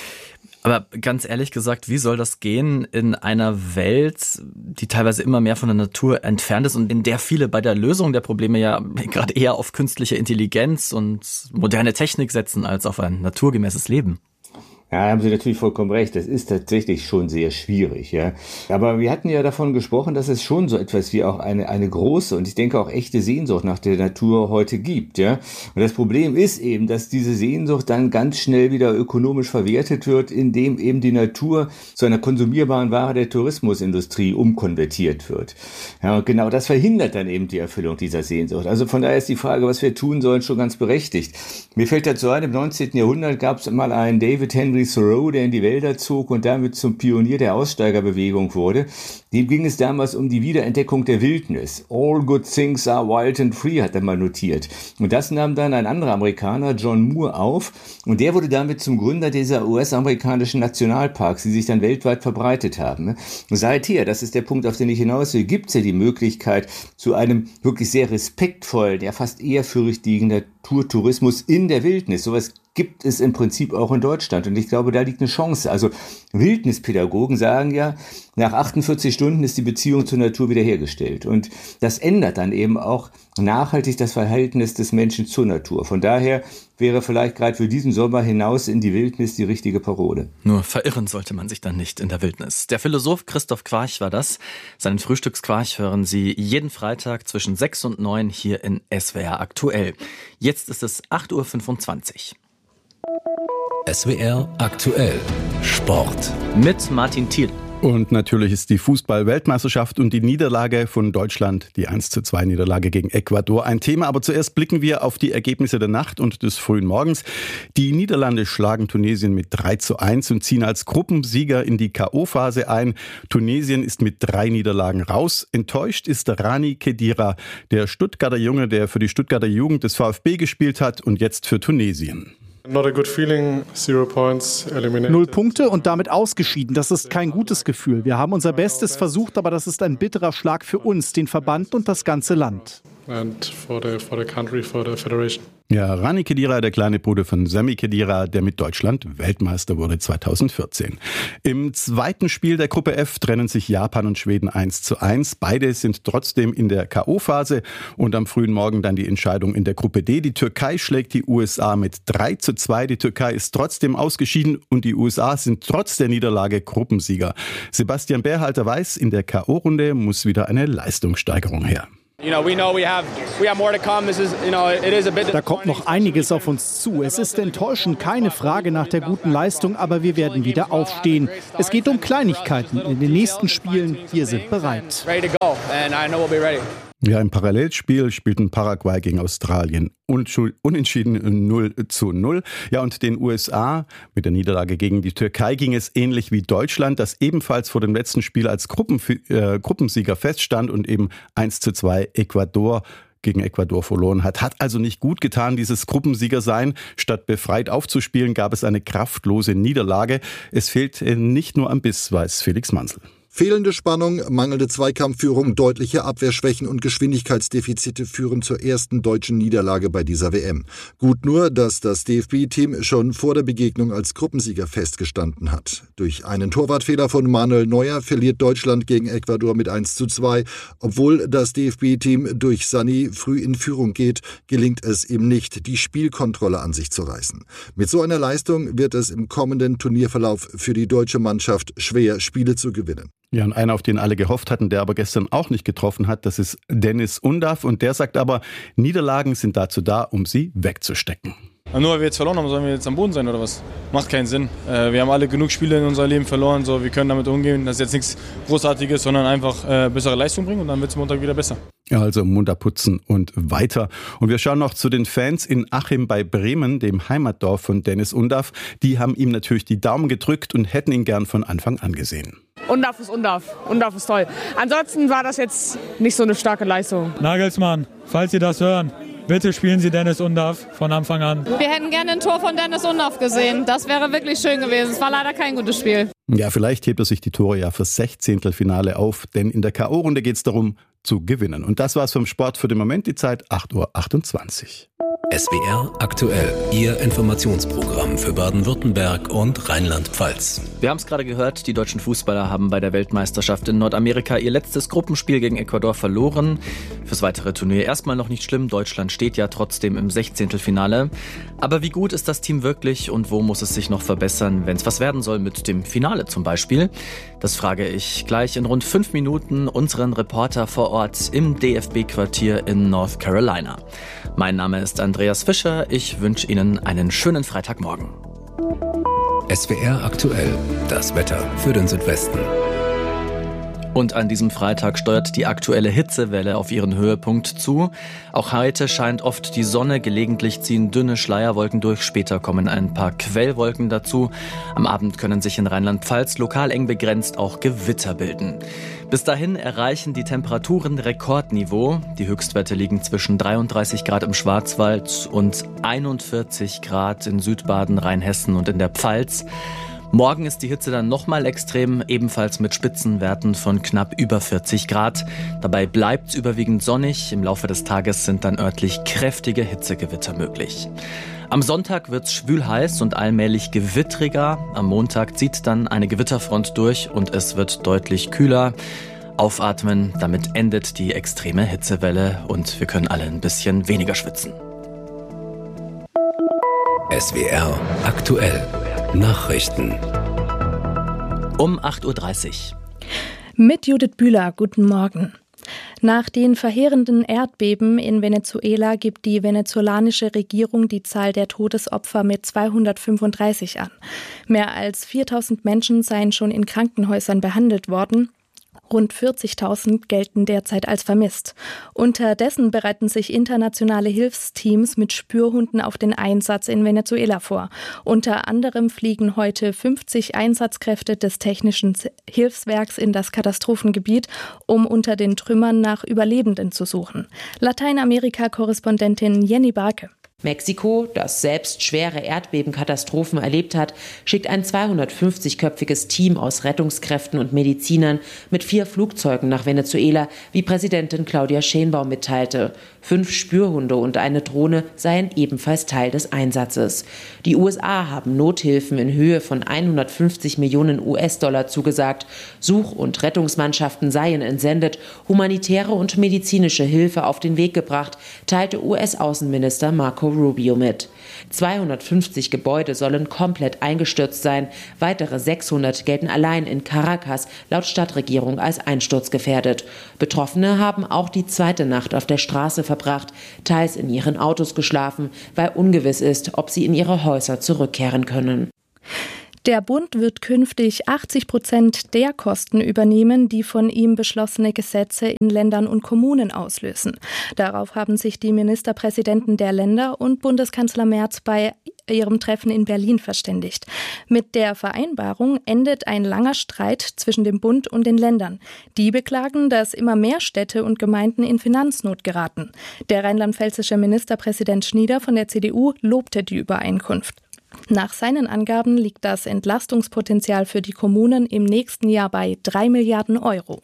[SPEAKER 1] Aber ganz ehrlich gesagt, wie soll das gehen in einer Welt, die teilweise immer mehr von der Natur entfernt ist und in der viele bei der Lösung der Probleme ja gerade eher auf künstliche Intelligenz und moderne Technik setzen als auf ein naturgemäßes Leben?
[SPEAKER 19] Ja, da haben Sie natürlich vollkommen recht. Das ist tatsächlich schon sehr schwierig, ja. Aber wir hatten ja davon gesprochen, dass es schon so etwas wie auch eine, eine große und ich denke auch echte Sehnsucht nach der Natur heute gibt, ja. Und das Problem ist eben, dass diese Sehnsucht dann ganz schnell wieder ökonomisch verwertet wird, indem eben die Natur zu einer konsumierbaren Ware der Tourismusindustrie umkonvertiert wird. Ja, und genau das verhindert dann eben die Erfüllung dieser Sehnsucht. Also von daher ist die Frage, was wir tun sollen, schon ganz berechtigt. Mir fällt dazu ein, im neunzehnten Jahrhundert gab es mal einen David Henry Thoreau, der in die Wälder zog und damit zum Pionier der Aussteigerbewegung wurde. Dem ging es damals um die Wiederentdeckung der Wildnis. All good things are wild and free, hat er mal notiert. Und das nahm dann ein anderer Amerikaner, John Moore, auf. Und der wurde damit zum Gründer dieser U S-amerikanischen Nationalparks, die sich dann weltweit verbreitet haben. Und seither, das ist der Punkt, auf den ich hinaus will, gibt es ja die Möglichkeit zu einem wirklich sehr respektvollen, ja fast ehrfürchtigen Naturtourismus in der Wildnis. Sowas gibt es im Prinzip auch in Deutschland. Und ich glaube, da liegt eine Chance. Also Wildnispädagogen sagen ja, nach achtundvierzig Stunden ist die Beziehung zur Natur wiederhergestellt. Und das ändert dann eben auch nachhaltig das Verhältnis des Menschen zur Natur. Von daher wäre vielleicht gerade für diesen Sommer hinaus in die Wildnis die richtige Parole.
[SPEAKER 1] Nur verirren sollte man sich dann nicht in der Wildnis. Der Philosoph Christoph Quarch war das. Seinen Frühstücksquarch hören Sie jeden Freitag zwischen sechs und neun hier in S W R aktuell. Jetzt ist es acht Uhr fünfundzwanzig.
[SPEAKER 11] S W R aktuell Sport
[SPEAKER 1] mit Martin Thiel.
[SPEAKER 20] Und natürlich ist die Fußball-Weltmeisterschaft und die Niederlage von Deutschland, die eins zu zwei Niederlage gegen Ecuador, ein Thema. Aber zuerst blicken wir auf die Ergebnisse der Nacht und des frühen Morgens. Die Niederlande schlagen Tunesien mit drei zu eins und ziehen als Gruppensieger in die K O-Phase ein. Tunesien ist mit drei Niederlagen raus. Enttäuscht ist Rani Khedira, der Stuttgarter Junge, der für die Stuttgarter Jugend des VfB gespielt hat und jetzt für Tunesien.
[SPEAKER 21] Not a good feeling. Zero points, eliminated.
[SPEAKER 22] Null Punkte und damit ausgeschieden. Das ist kein gutes Gefühl. Wir haben unser Bestes versucht, aber das ist ein bitterer Schlag für uns, den Verband und das ganze Land.
[SPEAKER 21] and for the for the country, for the federation.
[SPEAKER 20] Ja, Rani Khedira, der kleine Bruder von Sami Khedira, der mit Deutschland Weltmeister wurde zweitausendvierzehn. Im zweiten Spiel der Gruppe F trennen sich Japan und Schweden eins zu eins. Beide sind trotzdem in der K O-Phase und am frühen Morgen dann die Entscheidung in der Gruppe D. Die Türkei schlägt die U S A mit drei zu zwei. Die Türkei ist trotzdem ausgeschieden und die U S A sind trotz der Niederlage Gruppensieger. Sebastian Berhalter weiß, in der K O-Runde muss wieder eine Leistungssteigerung her.
[SPEAKER 22] Da kommt noch einiges auf uns zu. Es ist enttäuschend, keine Frage nach der guten Leistung, aber wir werden wieder aufstehen. Es geht um Kleinigkeiten in den nächsten Spielen. Wir sind bereit.
[SPEAKER 20] Ja, im Parallelspiel spielten Paraguay gegen Australien unentschieden null zu null. Ja, und den U S A mit der Niederlage gegen die Türkei ging es ähnlich wie Deutschland, das ebenfalls vor dem letzten Spiel als Gruppen, äh, Gruppensieger feststand und eben eins zu zwei Ecuador gegen Ecuador verloren hat. Hat also nicht gut getan, dieses Gruppensiegersein. Statt befreit aufzuspielen, gab es eine kraftlose Niederlage. Es fehlt nicht nur am Biss, weiß Felix Manzel.
[SPEAKER 4] Fehlende Spannung, mangelnde Zweikampfführung, deutliche Abwehrschwächen und Geschwindigkeitsdefizite führen zur ersten deutschen Niederlage bei dieser W M. Gut nur, dass das D F B-Team schon vor der Begegnung als Gruppensieger festgestanden hat. Durch einen Torwartfehler von Manuel Neuer verliert Deutschland gegen Ecuador mit eins zu zwei. Obwohl das D F B-Team durch Sané früh in Führung geht, gelingt es ihm nicht, die Spielkontrolle an sich zu reißen. Mit so einer Leistung wird es im kommenden Turnierverlauf für die deutsche Mannschaft schwer, Spiele zu gewinnen.
[SPEAKER 20] Ja, und einer, auf den alle gehofft hatten, der aber gestern auch nicht getroffen hat, das ist Dennis Undav. Und der sagt aber, Niederlagen sind dazu da, um sie wegzustecken.
[SPEAKER 5] Nur weil wir jetzt verloren haben, sollen wir jetzt am Boden sein oder was? Macht keinen Sinn. Wir haben alle genug Spiele in unserem Leben verloren, so wir können damit umgehen. Das ist jetzt nichts Großartiges, sondern einfach äh, bessere Leistung bringen und dann wird es Montag wieder besser.
[SPEAKER 20] Ja, also munter putzen und weiter. Und wir schauen noch zu den Fans in Achim bei Bremen, dem Heimatdorf von Dennis Undav. Die haben ihm natürlich die Daumen gedrückt und hätten ihn gern von Anfang an gesehen.
[SPEAKER 23] Undav ist Undav. Undav ist toll. Ansonsten war das jetzt nicht so eine starke Leistung.
[SPEAKER 24] Nagelsmann, falls Sie das hören, bitte spielen Sie Dennis Undav von Anfang an.
[SPEAKER 23] Wir hätten gerne ein Tor von Dennis Undav gesehen. Das wäre wirklich schön gewesen. Es war leider kein gutes Spiel.
[SPEAKER 20] Ja, vielleicht hebt er sich die Tore ja fürs Sechzehntelfinale auf, denn in der K O-Runde geht es darum, zu gewinnen. Und das war's vom Sport für den Moment. Die Zeit acht Uhr achtundzwanzig.
[SPEAKER 11] S W R aktuell, Ihr Informationsprogramm für Baden-Württemberg und Rheinland-Pfalz.
[SPEAKER 1] Wir haben es gerade gehört, die deutschen Fußballer haben bei der Weltmeisterschaft in Nordamerika ihr letztes Gruppenspiel gegen Ecuador verloren. Fürs weitere Turnier erstmal noch nicht schlimm, Deutschland steht ja trotzdem im Sechzehntelfinale. Aber wie gut ist das Team wirklich und wo muss es sich noch verbessern, wenn es was werden soll mit dem Finale zum Beispiel? Das frage ich gleich in rund fünf Minuten unseren Reporter vor Ort im D F B-Quartier in North Carolina. Mein Name ist Andreas Fischer, ich wünsche Ihnen einen schönen Freitagmorgen.
[SPEAKER 11] S W R aktuell, das Wetter für den Südwesten.
[SPEAKER 1] Und an diesem Freitag steuert die aktuelle Hitzewelle auf ihren Höhepunkt zu. Auch heute scheint oft die Sonne, gelegentlich ziehen dünne Schleierwolken durch, später kommen ein paar Quellwolken dazu. Am Abend können sich in Rheinland-Pfalz lokal eng begrenzt auch Gewitter bilden. Bis dahin erreichen die Temperaturen Rekordniveau. Die Höchstwerte liegen zwischen dreiunddreißig Grad im Schwarzwald und einundvierzig Grad in Südbaden, Rheinhessen und in der Pfalz. Morgen ist die Hitze dann nochmal extrem, ebenfalls mit Spitzenwerten von knapp über vierzig Grad. Dabei bleibt es überwiegend sonnig. Im Laufe des Tages sind dann örtlich kräftige Hitzegewitter möglich. Am Sonntag wird's schwül heiß und allmählich gewittriger. Am Montag zieht dann eine Gewitterfront durch und es wird deutlich kühler. Aufatmen, damit endet die extreme Hitzewelle und wir können alle ein bisschen weniger schwitzen.
[SPEAKER 11] S W R aktuell. Nachrichten.
[SPEAKER 1] Um acht Uhr dreißig.
[SPEAKER 25] Mit Judith Bühler, guten Morgen. Nach den verheerenden Erdbeben in Venezuela gibt die venezolanische Regierung die Zahl der Todesopfer mit zweihundertfünfunddreißig an. Mehr als viertausend Menschen seien schon in Krankenhäusern behandelt worden. Rund vierzigtausend gelten derzeit als vermisst. Unterdessen bereiten sich internationale Hilfsteams mit Spürhunden auf den Einsatz in Venezuela vor. Unter anderem fliegen heute fünfzig Einsatzkräfte des Technischen Hilfswerks in das Katastrophengebiet, um unter den Trümmern nach Überlebenden zu suchen. Lateinamerika-Korrespondentin Jenny Barke.
[SPEAKER 3] Mexiko, das selbst schwere Erdbebenkatastrophen erlebt hat, schickt ein zweihundertfünfzigköpfiges Team aus Rettungskräften und Medizinern mit vier Flugzeugen nach Venezuela, wie Präsidentin Claudia Sheinbaum mitteilte. Fünf Spürhunde und eine Drohne seien ebenfalls Teil des Einsatzes. Die U S A haben Nothilfen in Höhe von hundertfünfzig Millionen U S-Dollar zugesagt. Such- und Rettungsmannschaften seien entsendet, humanitäre und medizinische Hilfe auf den Weg gebracht, teilte U S-Außenminister Marco Rubio mit. zweihundertfünfzig Gebäude sollen komplett eingestürzt sein. Weitere sechshundert gelten allein in Caracas laut Stadtregierung als einsturzgefährdet. Betroffene haben auch die zweite Nacht auf der Straße verbracht, teils in ihren Autos geschlafen, weil ungewiss ist, ob sie in ihre Häuser zurückkehren können.
[SPEAKER 25] Der Bund wird künftig achtzig Prozent der Kosten übernehmen, die von ihm beschlossene Gesetze in Ländern und Kommunen auslösen. Darauf haben sich die Ministerpräsidenten der Länder und Bundeskanzler Merz bei ihrem Treffen in Berlin verständigt. Mit der Vereinbarung endet ein langer Streit zwischen dem Bund und den Ländern. Die beklagen, dass immer mehr Städte und Gemeinden in Finanznot geraten. Der rheinland-pfälzische Ministerpräsident Schnieder von der C D U lobte die Übereinkunft. Nach seinen Angaben liegt das Entlastungspotenzial für die Kommunen im nächsten Jahr bei drei Milliarden Euro.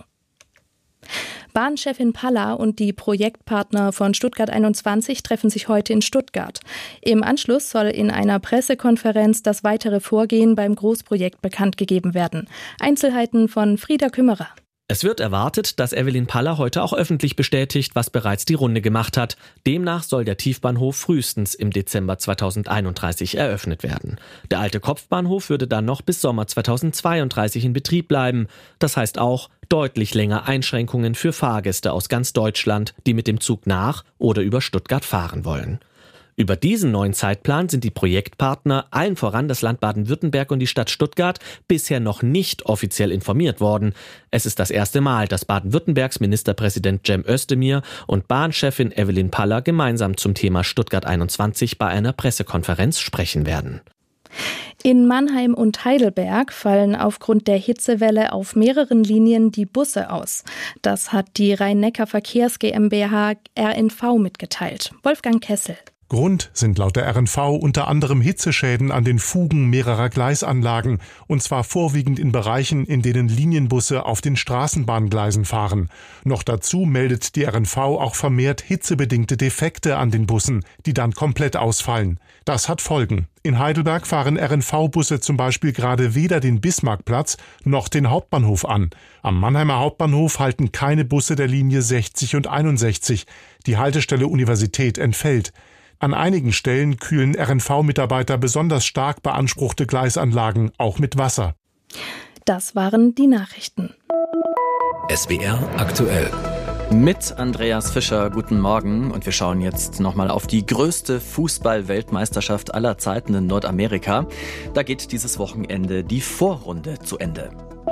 [SPEAKER 25] Bahnchefin Palla und die Projektpartner von Stuttgart einundzwanzig treffen sich heute in Stuttgart. Im Anschluss soll in einer Pressekonferenz das weitere Vorgehen beim Großprojekt bekannt gegeben werden. Einzelheiten von Frieda Kümmerer.
[SPEAKER 2] Es wird erwartet, dass Evelyn Palla heute auch öffentlich bestätigt, was bereits die Runde gemacht hat. Demnach soll der Tiefbahnhof frühestens im Dezember zweitausendeinunddreißig eröffnet werden. Der alte Kopfbahnhof würde dann noch bis Sommer zweitausendzweiunddreißig in Betrieb bleiben. Das heißt auch deutlich länger Einschränkungen für Fahrgäste aus ganz Deutschland, die mit dem Zug nach oder über Stuttgart fahren wollen. Über diesen neuen Zeitplan sind die Projektpartner, allen voran das Land Baden-Württemberg und die Stadt Stuttgart, bisher noch nicht offiziell informiert worden. Es ist das erste Mal, dass Baden-Württembergs Ministerpräsident Cem Özdemir und Bahnchefin Evelyn Palla gemeinsam zum Thema Stuttgart einundzwanzig bei einer Pressekonferenz sprechen werden.
[SPEAKER 25] In Mannheim und Heidelberg fallen aufgrund der Hitzewelle auf mehreren Linien die Busse aus. Das hat die Rhein-Neckar-Verkehrs GmbH R N V mitgeteilt. Wolfgang Kessel.
[SPEAKER 6] Grund sind laut der R N V unter anderem Hitzeschäden an den Fugen mehrerer Gleisanlagen, und zwar vorwiegend in Bereichen, in denen Linienbusse auf den Straßenbahngleisen fahren. Noch dazu meldet die R N V auch vermehrt hitzebedingte Defekte an den Bussen, die dann komplett ausfallen. Das hat Folgen. In Heidelberg fahren R N V-Busse zum Beispiel gerade weder den Bismarckplatz noch den Hauptbahnhof an. Am Mannheimer Hauptbahnhof halten keine Busse der Linie sechzig und einundsechzig. Die Haltestelle Universität entfällt. An einigen Stellen kühlen R N V-Mitarbeiter besonders stark beanspruchte Gleisanlagen auch mit Wasser.
[SPEAKER 25] Das waren die Nachrichten.
[SPEAKER 11] S W R aktuell.
[SPEAKER 1] Mit Andreas Fischer, guten Morgen. Und wir schauen jetzt nochmal auf die größte Fußball-Weltmeisterschaft aller Zeiten in Nordamerika. Da geht dieses Wochenende die Vorrunde zu Ende.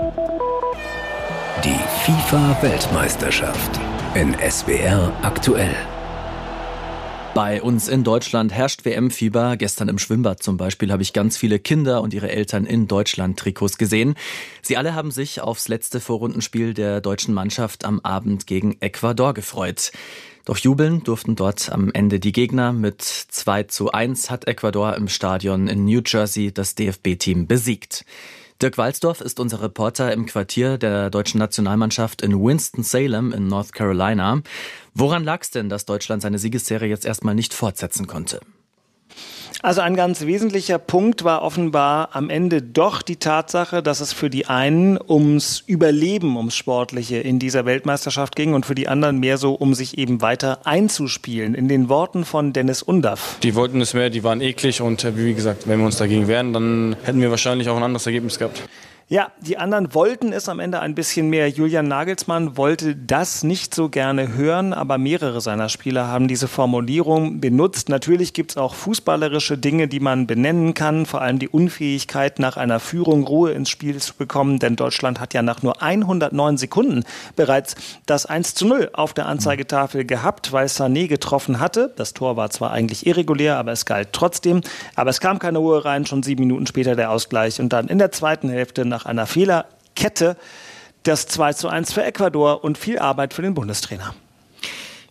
[SPEAKER 11] Die FIFA-Weltmeisterschaft in S W R aktuell.
[SPEAKER 1] Bei uns in Deutschland herrscht W M-Fieber. Gestern im Schwimmbad zum Beispiel habe ich ganz viele Kinder und ihre Eltern in Deutschland-Trikots gesehen. Sie alle haben sich aufs letzte Vorrundenspiel der deutschen Mannschaft am Abend gegen Ecuador gefreut. Doch jubeln durften dort am Ende die Gegner. Mit zwei zu eins hat Ecuador im Stadion in New Jersey das D F B-Team besiegt. Dirk Walsdorf ist unser Reporter im Quartier der deutschen Nationalmannschaft in Winston-Salem in North Carolina. Woran lag es denn, dass Deutschland seine Siegesserie jetzt erstmal nicht fortsetzen konnte?
[SPEAKER 7] Also ein ganz wesentlicher Punkt war offenbar am Ende doch die Tatsache, dass es für die einen ums Überleben, ums Sportliche in dieser Weltmeisterschaft ging und für die anderen mehr so, um sich eben weiter einzuspielen. In den Worten von Dennis Undaff.
[SPEAKER 5] Die wollten es mehr, die waren eklig und wie gesagt, wenn wir uns dagegen wehren, dann hätten wir wahrscheinlich auch ein anderes Ergebnis gehabt.
[SPEAKER 7] Ja, die anderen wollten es am Ende ein bisschen mehr. Julian Nagelsmann wollte das nicht so gerne hören, aber mehrere seiner Spieler haben diese Formulierung benutzt. Natürlich gibt es auch fußballerische Dinge, die man benennen kann, vor allem die Unfähigkeit, nach einer Führung Ruhe ins Spiel zu bekommen, denn Deutschland hat ja nach nur hundertneun Sekunden bereits das eins zu null auf der Anzeigetafel gehabt, weil Sané getroffen hatte. Das Tor war zwar eigentlich irregulär, aber es galt trotzdem. Aber es kam keine Ruhe rein, schon sieben Minuten später der Ausgleich und dann in der zweiten Hälfte nach einer Fehlerkette das zwei zu eins für Ecuador und viel Arbeit für den Bundestrainer.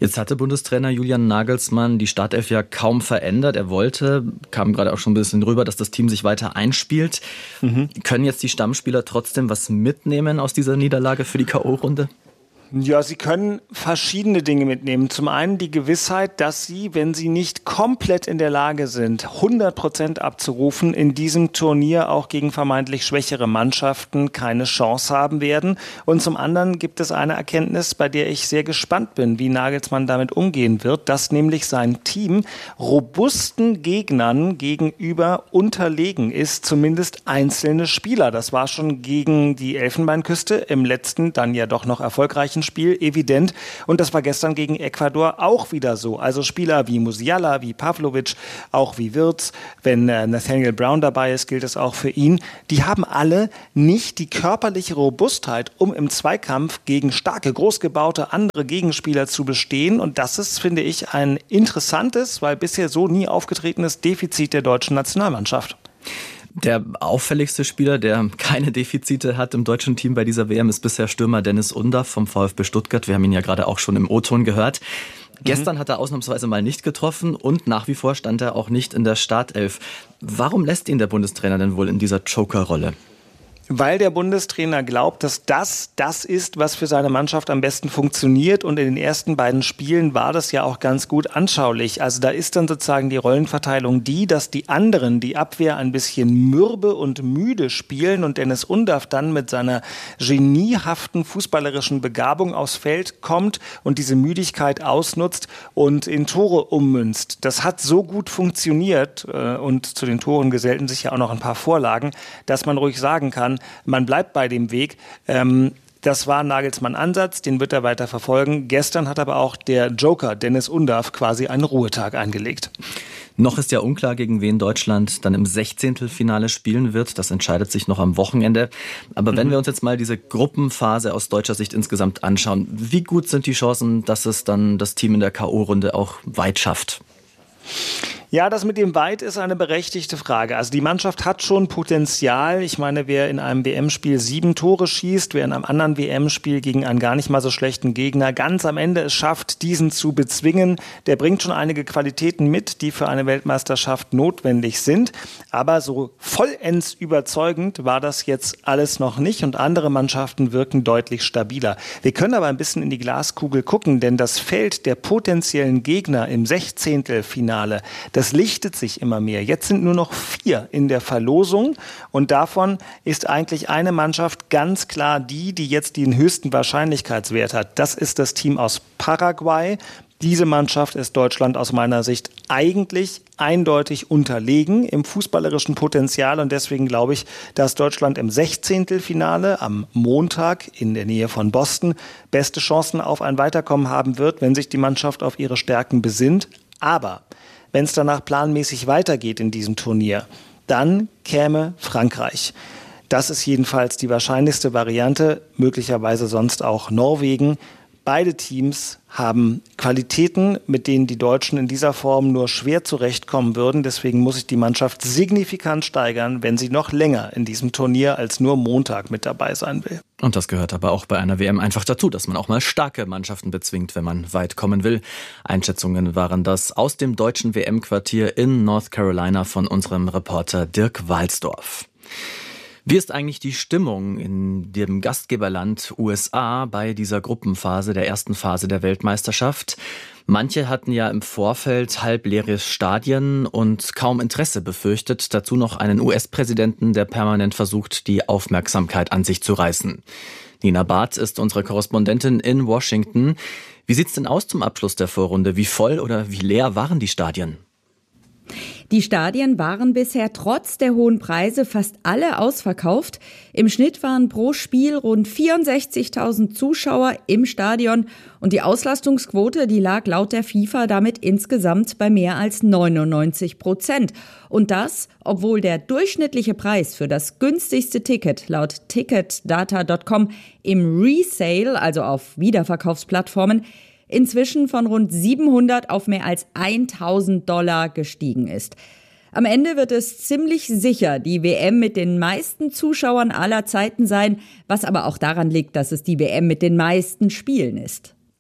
[SPEAKER 1] Jetzt hatte Bundestrainer Julian Nagelsmann die Startelf ja kaum verändert. Er wollte, kam gerade auch schon ein bisschen rüber, dass das Team sich weiter einspielt. Mhm. Können jetzt die Stammspieler trotzdem was mitnehmen aus dieser Niederlage für die K O-Runde?
[SPEAKER 7] Ja, sie können verschiedene Dinge mitnehmen. Zum einen die Gewissheit, dass sie, wenn sie nicht komplett in der Lage sind, hundert Prozent abzurufen, in diesem Turnier auch gegen vermeintlich schwächere Mannschaften keine Chance haben werden. Und zum anderen gibt es eine Erkenntnis, bei der ich sehr gespannt bin, wie Nagelsmann damit umgehen wird, dass nämlich sein Team robusten Gegnern gegenüber unterlegen ist, zumindest einzelne Spieler. Das war schon gegen die Elfenbeinküste im letzten, dann ja doch noch erfolgreichen Spiel evident. Und das war gestern gegen Ecuador auch wieder so. Also Spieler wie Musiala, wie Pavlovic, auch wie Wirtz. Wenn äh, Nathaniel Brown dabei ist, gilt es auch für ihn. Die haben alle nicht die körperliche Robustheit, um im Zweikampf gegen starke, großgebaute andere Gegenspieler zu bestehen. Und das ist, finde ich, ein interessantes, weil bisher so nie aufgetretenes Defizit der deutschen Nationalmannschaft.
[SPEAKER 1] Der auffälligste Spieler, der keine Defizite hat im deutschen Team bei dieser W M, ist bisher Stürmer Dennis Undaff vom VfB Stuttgart. Wir haben ihn ja gerade auch schon im O-Ton gehört. Mhm. Gestern hat er ausnahmsweise mal nicht getroffen und nach wie vor stand er auch nicht in der Startelf. Warum lässt ihn der Bundestrainer denn wohl in dieser Joker-Rolle?
[SPEAKER 7] Weil der Bundestrainer glaubt, dass das das ist, was für seine Mannschaft am besten funktioniert. Und in den ersten beiden Spielen war das ja auch ganz gut anschaulich. Also da ist dann sozusagen die Rollenverteilung die, dass die anderen die Abwehr ein bisschen mürbe und müde spielen und Dennis Undaff dann mit seiner geniehaften fußballerischen Begabung aufs Feld kommt und diese Müdigkeit ausnutzt und in Tore ummünzt. Das hat so gut funktioniert und zu den Toren gesellten sich ja auch noch ein paar Vorlagen, dass man ruhig sagen kann, man bleibt bei dem Weg. Ähm, das war Nagelsmann Ansatz, den wird er weiter verfolgen. Gestern hat aber auch der Joker Dennis Undaff quasi einen Ruhetag eingelegt.
[SPEAKER 1] Noch ist ja unklar, gegen wen Deutschland dann im Sechzehntelfinale spielen wird. Das entscheidet sich noch am Wochenende. Aber mhm. wenn wir uns jetzt mal diese Gruppenphase aus deutscher Sicht insgesamt anschauen, wie gut sind die Chancen, dass es dann das Team in der K O-Runde auch weit schafft?
[SPEAKER 7] Ja, das mit dem Weit ist eine berechtigte Frage. Also die Mannschaft hat schon Potenzial. Ich meine, wer in einem W M-Spiel sieben Tore schießt, wer in einem anderen W M-Spiel gegen einen gar nicht mal so schlechten Gegner ganz am Ende es schafft, diesen zu bezwingen, der bringt schon einige Qualitäten mit, die für eine Weltmeisterschaft notwendig sind. Aber so vollends überzeugend war das jetzt alles noch nicht und andere Mannschaften wirken deutlich stabiler. Wir können aber ein bisschen in die Glaskugel gucken, denn das Feld der potenziellen Gegner im Sechzehntelfinale, das lichtet sich immer mehr. Jetzt sind nur noch vier in der Verlosung und davon ist eigentlich eine Mannschaft ganz klar die, die jetzt den höchsten Wahrscheinlichkeitswert hat. Das ist das Team aus Paraguay. Diese Mannschaft ist Deutschland aus meiner Sicht eigentlich eindeutig unterlegen im fußballerischen Potenzial und deswegen glaube ich, dass Deutschland im Sechzehntelfinale am Montag in der Nähe von Boston beste Chancen auf ein Weiterkommen haben wird, wenn sich die Mannschaft auf ihre Stärken besinnt. Aber wenn es danach planmäßig weitergeht in diesem Turnier, dann käme Frankreich. Das ist jedenfalls die wahrscheinlichste Variante, möglicherweise sonst auch Norwegen. Beide Teams haben Qualitäten, mit denen die Deutschen in dieser Form nur schwer zurechtkommen würden. Deswegen muss sich die Mannschaft signifikant steigern, wenn sie noch länger in diesem Turnier als nur Montag mit dabei sein will.
[SPEAKER 1] Und das gehört aber auch bei einer W M einfach dazu, dass man auch mal starke Mannschaften bezwingt, wenn man weit kommen will. Einschätzungen waren das aus dem deutschen W M-Quartier in North Carolina von unserem Reporter Dirk Walsdorf. Wie ist eigentlich die Stimmung in dem Gastgeberland U S A bei dieser Gruppenphase, der ersten Phase der Weltmeisterschaft? Manche hatten ja im Vorfeld halbleere Stadien und kaum Interesse befürchtet. Dazu noch einen U S-Präsidenten, der permanent versucht, die Aufmerksamkeit an sich zu reißen. Nina Barth ist unsere Korrespondentin in Washington. Wie sieht's denn aus zum Abschluss der Vorrunde? Wie voll oder wie leer waren die Stadien?
[SPEAKER 8] Die Stadien waren bisher trotz der hohen Preise fast alle ausverkauft. Im Schnitt waren pro Spiel rund vierundsechzigtausend Zuschauer im Stadion und die Auslastungsquote, die lag laut der FIFA damit insgesamt bei mehr als neunundneunzig Prozent. Und das, obwohl der durchschnittliche Preis für das günstigste Ticket laut Ticketdata Punkt com im Resale, also auf Wiederverkaufsplattformen, inzwischen von rund siebenhundert auf mehr als tausend Dollar gestiegen ist. Am Ende wird es ziemlich sicher die W M mit den meisten Zuschauern aller Zeiten sein, was aber auch daran liegt, dass es die W M mit den meisten Spielen ist.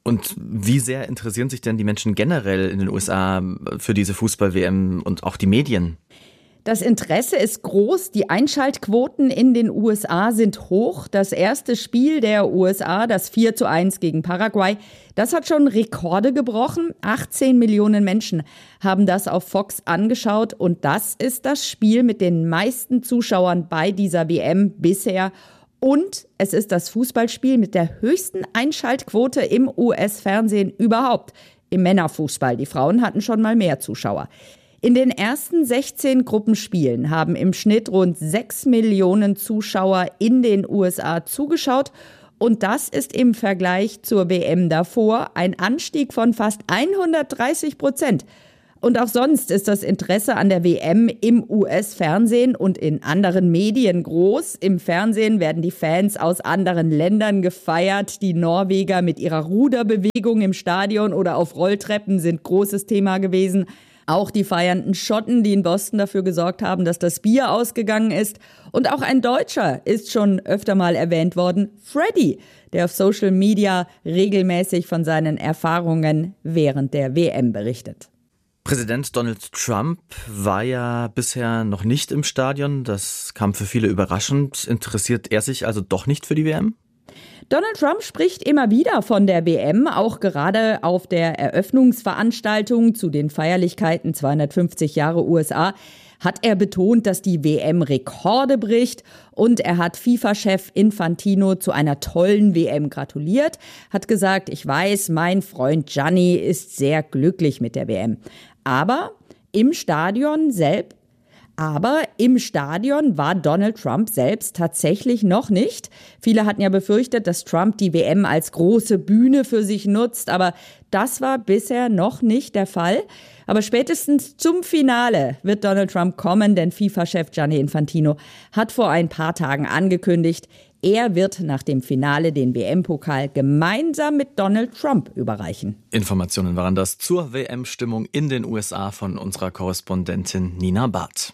[SPEAKER 1] Und wie sehr interessieren sich denn die Menschen generell in den U S A für diese Fußball-W M und auch die Medien?
[SPEAKER 8] Das Interesse ist groß, die Einschaltquoten in den U S A sind hoch. Das erste Spiel der U S A, das vier zu eins gegen Paraguay, das hat schon Rekorde gebrochen. achtzehn Millionen Menschen haben das auf Fox angeschaut und das ist das Spiel mit den meisten Zuschauern bei dieser W M bisher. Und es ist das Fußballspiel mit der höchsten Einschaltquote im U S-Fernsehen überhaupt. Im Männerfußball. Die Frauen hatten schon mal mehr Zuschauer. In den ersten sechzehn Gruppenspielen haben im Schnitt rund sechs Millionen Zuschauer in den U S A zugeschaut. Und das ist im Vergleich zur W M davor ein Anstieg von fast hundertdreißig Prozent. Und auch sonst ist das Interesse an der W M im U S-Fernsehen und in anderen Medien groß. Im Fernsehen werden die Fans aus anderen Ländern gefeiert. Die Norweger mit ihrer Ruderbewegung im Stadion oder auf Rolltreppen sind großes Thema gewesen. Auch die feiernden Schotten, die in Boston dafür gesorgt haben, dass das Bier ausgegangen ist. Und auch ein Deutscher ist schon öfter mal erwähnt worden, Freddy, der auf Social Media regelmäßig von seinen Erfahrungen während der W M berichtet.
[SPEAKER 1] Präsident Donald Trump war ja bisher noch nicht im Stadion. Das kam für viele überraschend. Interessiert er sich also doch nicht für die W M?
[SPEAKER 8] Donald Trump spricht immer wieder von der W M, auch gerade auf der Eröffnungsveranstaltung zu den Feierlichkeiten zweihundertfünfzig Jahre U S A hat er betont, dass die W M Rekorde bricht und er hat FIFA-Chef Infantino zu einer tollen W M gratuliert, hat gesagt, ich weiß, mein Freund Gianni ist sehr glücklich mit der W M. Aber im Stadion selbst Aber im Stadion war Donald Trump selbst tatsächlich noch nicht. Viele hatten ja befürchtet, dass Trump die W M als große Bühne für sich nutzt, aber das war bisher noch nicht der Fall. Aber spätestens zum Finale wird Donald Trump kommen, denn FIFA-Chef Gianni Infantino hat vor ein paar Tagen angekündigt, er wird nach dem Finale den W M-Pokal gemeinsam mit Donald Trump überreichen.
[SPEAKER 1] Informationen waren das zur W M-Stimmung in den U S A von unserer Korrespondentin Nina Barth.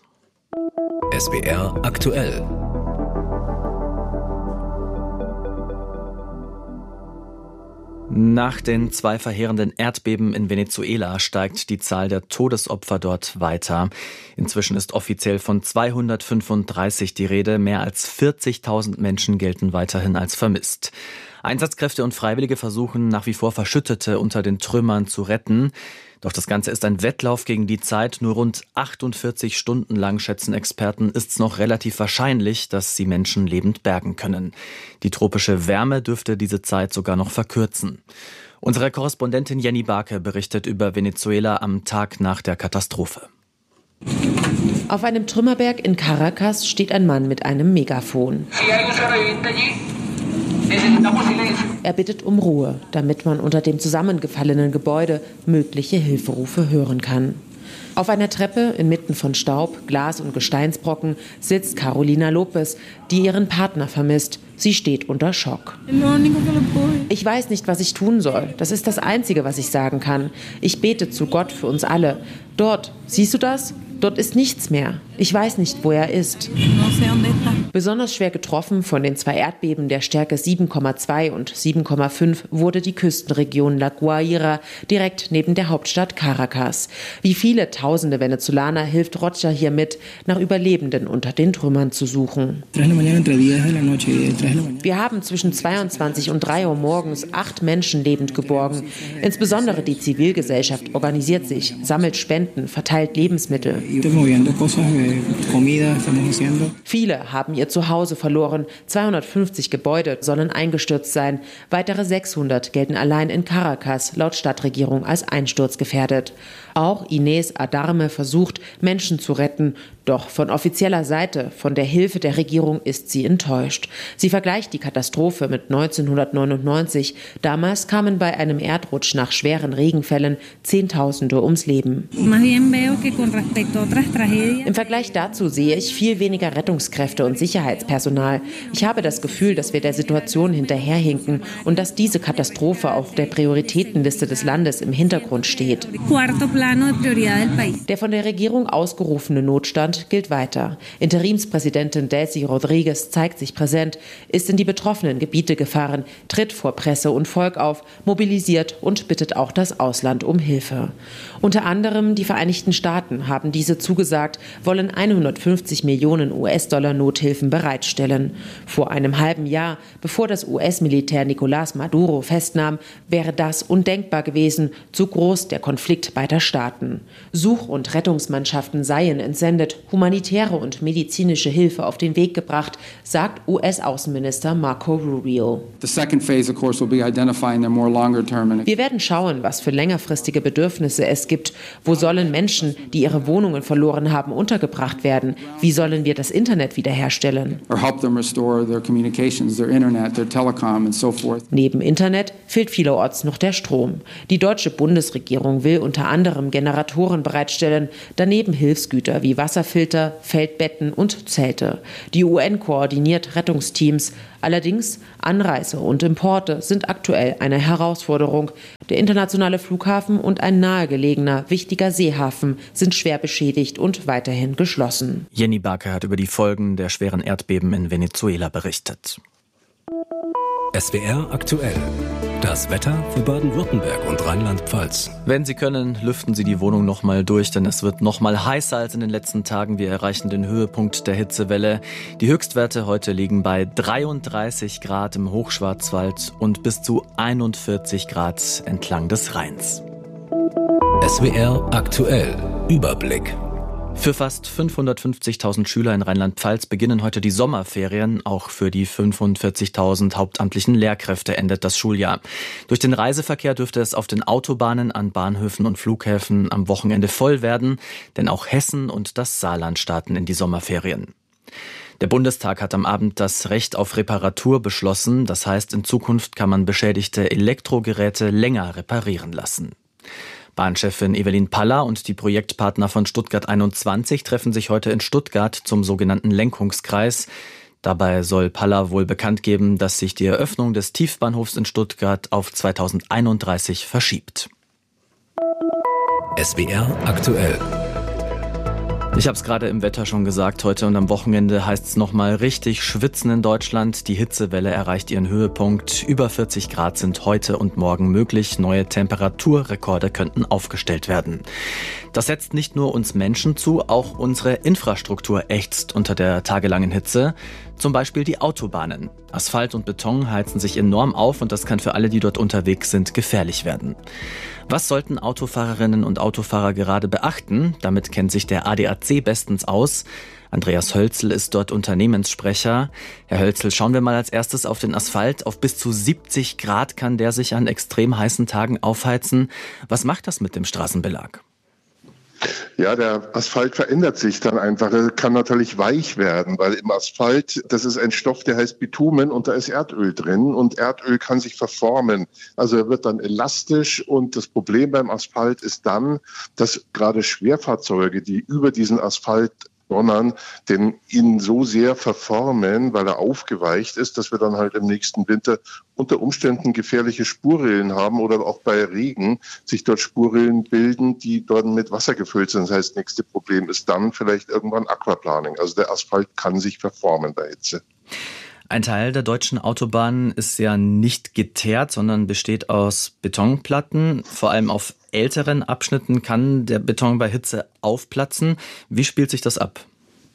[SPEAKER 11] S B R aktuell.
[SPEAKER 1] Nach den zwei verheerenden Erdbeben in Venezuela steigt die Zahl der Todesopfer dort weiter. Inzwischen ist offiziell von zweihundertfünfunddreißig die Rede. Mehr als vierzigtausend Menschen gelten weiterhin als vermisst. Einsatzkräfte und Freiwillige versuchen nach wie vor Verschüttete unter den Trümmern zu retten. Doch das Ganze ist ein Wettlauf gegen die Zeit. Nur rund achtundvierzig Stunden lang, schätzen Experten, ist es noch relativ wahrscheinlich, dass sie Menschen lebend bergen können. Die tropische Wärme dürfte diese Zeit sogar noch verkürzen. Unsere Korrespondentin Jenny Barke berichtet über Venezuela am Tag nach der Katastrophe.
[SPEAKER 3] Auf einem Trümmerberg in Caracas steht ein Mann mit einem Megafon. Er bittet um Ruhe, damit man unter dem zusammengefallenen Gebäude mögliche Hilferufe hören kann. Auf einer Treppe inmitten von Staub, Glas und Gesteinsbrocken sitzt Carolina Lopez, die ihren Partner vermisst. Sie steht unter Schock. Ich weiß nicht, was ich tun soll. Das ist das Einzige, was ich sagen kann. Ich bete zu Gott für uns alle. Dort, siehst du das? Dort ist nichts mehr. Ich weiß nicht, wo er ist. Besonders schwer getroffen von den zwei Erdbeben der Stärke sieben Komma zwei und sieben Komma fünf wurde die Küstenregion La Guaira, direkt neben der Hauptstadt Caracas. Wie viele tausende Venezolaner hilft Rocha hier mit, nach Überlebenden unter den Trümmern zu suchen. Wir haben zwischen zweiundzwanzig und drei Uhr morgens acht Menschen lebend geborgen. Insbesondere die Zivilgesellschaft organisiert sich, sammelt Spenden, verteilt Lebensmittel. Viele haben ihr Zuhause verloren. zweihundertfünfzig Gebäude sollen eingestürzt sein. Weitere sechshundert gelten allein in Caracas laut Stadtregierung als einsturzgefährdet. Auch Inés Adarme versucht, Menschen zu retten. Doch von offizieller Seite, von der Hilfe der Regierung, ist sie enttäuscht. Sie vergleicht die Katastrophe mit neunzehnhundertneunundneunzig. Damals kamen bei einem Erdrutsch nach schweren Regenfällen Zehntausende ums Leben. Im Vergleich dazu sehe ich viel weniger Rettungskräfte und Sicherheitspersonal. Ich habe das Gefühl, dass wir der Situation hinterherhinken und dass diese Katastrophe auf der Prioritätenliste des Landes im Hintergrund steht. Der von der Regierung ausgerufene Notstand Abstand gilt weiter. Interimspräsidentin Delcy Rodriguez zeigt sich präsent, ist in die betroffenen Gebiete gefahren, tritt vor Presse und Volk auf, mobilisiert und bittet auch das Ausland um Hilfe. Unter anderem die Vereinigten Staaten haben diese zugesagt, wollen hundertfünfzig Millionen U S-Dollar Nothilfen bereitstellen. Vor einem halben Jahr, bevor das U S-Militär Nicolás Maduro festnahm, wäre das undenkbar gewesen, zu groß der Konflikt beider Staaten. Such- und Rettungsmannschaften seien entsendet, humanitäre und medizinische Hilfe auf den Weg gebracht, sagt U S-Außenminister Marco Rubio. Wir werden schauen, was für längerfristige Bedürfnisse es gibt. Wo sollen Menschen, die ihre Wohnungen verloren haben, untergebracht werden? Wie sollen wir das Internet wiederherstellen? Neben Internet fehlt vielerorts noch der Strom. Die deutsche Bundesregierung will unter anderem Generatoren bereitstellen, daneben Hilfsgüter wie Wasserfilter, Feldbetten und Zelte. Die U N koordiniert Rettungsteams. Allerdings Anreise und Importe sind aktuell eine Herausforderung. Der internationale Flughafen und ein nahegelegener, wichtiger Seehafen sind schwer beschädigt und weiterhin geschlossen.
[SPEAKER 1] Jenny Barke hat über die Folgen der schweren Erdbeben in Venezuela berichtet.
[SPEAKER 11] S W R aktuell. Das Wetter für Baden-Württemberg und Rheinland-Pfalz.
[SPEAKER 1] Wenn Sie können, lüften Sie die Wohnung noch mal durch, denn es wird noch mal heißer als in den letzten Tagen. Wir erreichen den Höhepunkt der Hitzewelle. Die Höchstwerte heute liegen bei dreiunddreißig Grad im Hochschwarzwald und bis zu einundvierzig Grad entlang des Rheins.
[SPEAKER 11] S W R aktuell. Überblick.
[SPEAKER 1] Für fast fünfhundertfünfzigtausend Schüler in Rheinland-Pfalz beginnen heute die Sommerferien. Auch für die fünfundvierzigtausend hauptamtlichen Lehrkräfte endet das Schuljahr. Durch den Reiseverkehr dürfte es auf den Autobahnen, an Bahnhöfen und Flughäfen am Wochenende voll werden, denn auch Hessen und das Saarland starten in die Sommerferien. Der Bundestag hat am Abend das Recht auf Reparatur beschlossen. Das heißt, in Zukunft kann man beschädigte Elektrogeräte länger reparieren lassen. Bahnchefin Evelyn Paller und die Projektpartner von Stuttgart einundzwanzig treffen sich heute in Stuttgart zum sogenannten Lenkungskreis. Dabei soll Paller wohl bekannt geben, dass sich die Eröffnung des Tiefbahnhofs in Stuttgart auf zweitausendeinunddreißig verschiebt.
[SPEAKER 11] S W R aktuell.
[SPEAKER 1] Ich habe es gerade im Wetter schon gesagt, heute und am Wochenende heißt es nochmal richtig schwitzen in Deutschland. Die Hitzewelle erreicht ihren Höhepunkt. Über vierzig Grad sind heute und morgen möglich. Neue Temperaturrekorde könnten aufgestellt werden. Das setzt nicht nur uns Menschen zu, auch unsere Infrastruktur ächzt unter der tagelangen Hitze. Zum Beispiel die Autobahnen. Asphalt und Beton heizen sich enorm auf und das kann für alle, die dort unterwegs sind, gefährlich werden. Was sollten Autofahrerinnen und Autofahrer gerade beachten? Damit kennt sich der A D A C bestens aus. Andreas Hölzel ist dort Unternehmenssprecher. Herr Hölzel, schauen wir mal als erstes auf den Asphalt. Auf bis zu siebzig Grad kann der sich an extrem heißen Tagen aufheizen. Was macht das mit dem Straßenbelag?
[SPEAKER 9] Ja, der Asphalt verändert sich dann einfach. Er kann natürlich weich werden, weil im Asphalt, das ist ein Stoff, der heißt Bitumen und da ist Erdöl drin und Erdöl kann sich verformen. Also er wird dann elastisch und das Problem beim Asphalt ist dann, dass gerade Schwerfahrzeuge, die über diesen Asphalt sondern den ihn so sehr verformen, weil er aufgeweicht ist, dass wir dann halt im nächsten Winter unter Umständen gefährliche Spurrillen haben oder auch bei Regen sich dort Spurrillen bilden, die dort mit Wasser gefüllt sind. Das heißt, das nächste Problem ist dann vielleicht irgendwann Aquaplaning. Also der Asphalt kann sich verformen bei Hitze.
[SPEAKER 1] Ein Teil der deutschen Autobahnen ist ja nicht geteert, sondern besteht aus Betonplatten. Vor allem auf älteren Abschnitten kann der Beton bei Hitze aufplatzen. Wie spielt sich das ab?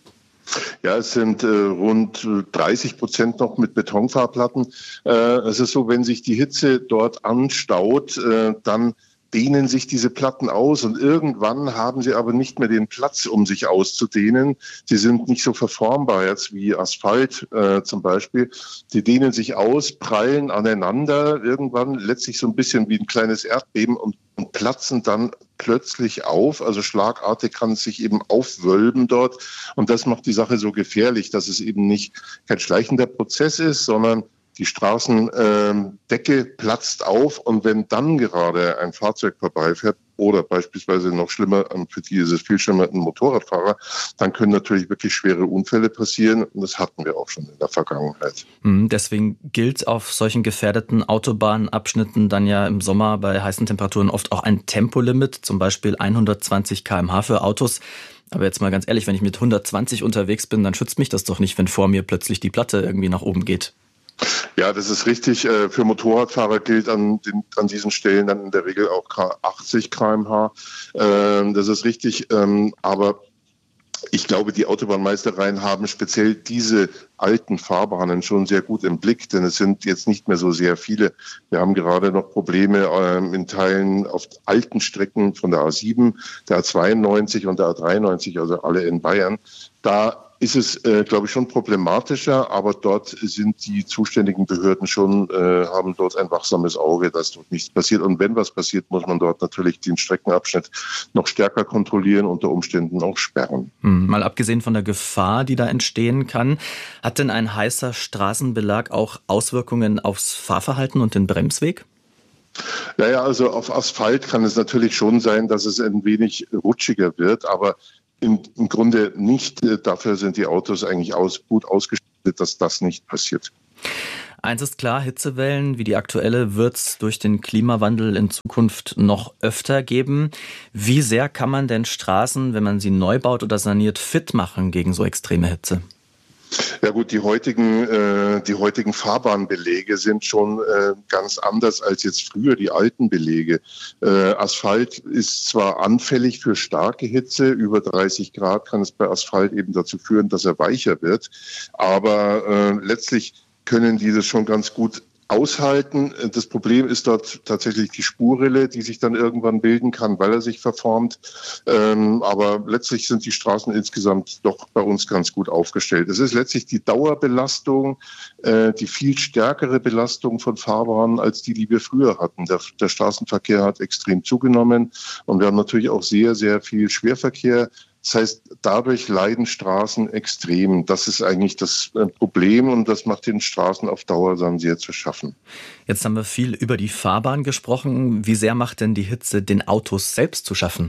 [SPEAKER 9] Ja, es sind äh, rund dreißig Prozent noch mit Betonfahrplatten. Äh, es ist so, wenn sich die Hitze dort anstaut, äh, dann dehnen sich diese Platten aus und irgendwann haben sie aber nicht mehr den Platz, um sich auszudehnen. Sie sind nicht so verformbar jetzt wie Asphalt äh, zum Beispiel. Sie dehnen sich aus, prallen aneinander, irgendwann letztlich so ein bisschen wie ein kleines Erdbeben und, und platzen dann plötzlich auf. Also schlagartig kann es sich eben aufwölben dort und das macht die Sache so gefährlich, dass es eben nicht kein schleichender Prozess ist, sondern die Straßendecke äh, platzt auf und wenn dann gerade ein Fahrzeug vorbeifährt oder beispielsweise noch schlimmer, für die ist es viel schlimmer, ein Motorradfahrer, dann können natürlich wirklich schwere Unfälle passieren und das hatten wir auch schon in der Vergangenheit.
[SPEAKER 1] Deswegen gilt auf solchen gefährdeten Autobahnabschnitten dann ja im Sommer bei heißen Temperaturen oft auch ein Tempolimit, zum Beispiel hundertzwanzig Kilometer pro Stunde für Autos. Aber jetzt mal ganz ehrlich, wenn ich mit hundertzwanzig unterwegs bin, dann schützt mich das doch nicht, wenn vor mir plötzlich die Platte irgendwie nach oben geht.
[SPEAKER 9] Ja, das ist richtig. Für Motorradfahrer gilt an, den, an diesen Stellen dann in der Regel auch achtzig Kilometer pro Stunde. Das ist richtig. Aber ich glaube, die Autobahnmeistereien haben speziell diese alten Fahrbahnen schon sehr gut im Blick, denn es sind jetzt nicht mehr so sehr viele. Wir haben gerade noch Probleme ähm, in Teilen auf alten Strecken von der A sieben, der A zweiundneunzig und der A dreiundneunzig, also alle in Bayern. Da ist es, äh, glaube ich, schon problematischer, aber dort sind die zuständigen Behörden schon, äh, haben dort ein wachsames Auge, dass dort nichts passiert. Und wenn was passiert, muss man dort natürlich den Streckenabschnitt noch stärker kontrollieren, unter Umständen auch sperren.
[SPEAKER 1] Hm, mal abgesehen von der Gefahr, die da entstehen kann, hat denn ein heißer Straßenbelag auch Auswirkungen aufs Fahrverhalten und den Bremsweg?
[SPEAKER 9] Naja, also auf Asphalt kann es natürlich schon sein, dass es ein wenig rutschiger wird, aber Im, im Grunde nicht. Dafür sind die Autos eigentlich aus, gut ausgestattet, dass das nicht passiert.
[SPEAKER 1] Eins ist klar, Hitzewellen wie die aktuelle wird es durch den Klimawandel in Zukunft noch öfter geben. Wie sehr kann man denn Straßen, wenn man sie neu baut oder saniert, fit machen gegen so extreme Hitze?
[SPEAKER 9] Ja gut, die heutigen, äh, die heutigen Fahrbahnbelege sind schon äh, ganz anders als jetzt früher die alten Belege. Äh, Asphalt ist zwar anfällig für starke Hitze, über dreißig Grad kann es bei Asphalt eben dazu führen, dass er weicher wird, aber äh, letztlich können die das schon ganz gut aushalten. Das Problem ist dort tatsächlich die Spurrille, die sich dann irgendwann bilden kann, weil er sich verformt. Ähm, aber letztlich sind die Straßen insgesamt doch bei uns ganz gut aufgestellt. Es ist letztlich die Dauerbelastung, äh, die viel stärkere Belastung von Fahrbahnen als die, die wir früher hatten. Der, der Straßenverkehr hat extrem zugenommen und wir haben natürlich auch sehr, sehr viel Schwerverkehr. Das heißt, dadurch leiden Straßen extrem. Das ist eigentlich das Problem und das macht den Straßen auf Dauer dann sehr zu schaffen.
[SPEAKER 1] Jetzt haben wir viel über die Fahrbahn gesprochen. Wie sehr macht denn die Hitze den Autos selbst zu schaffen?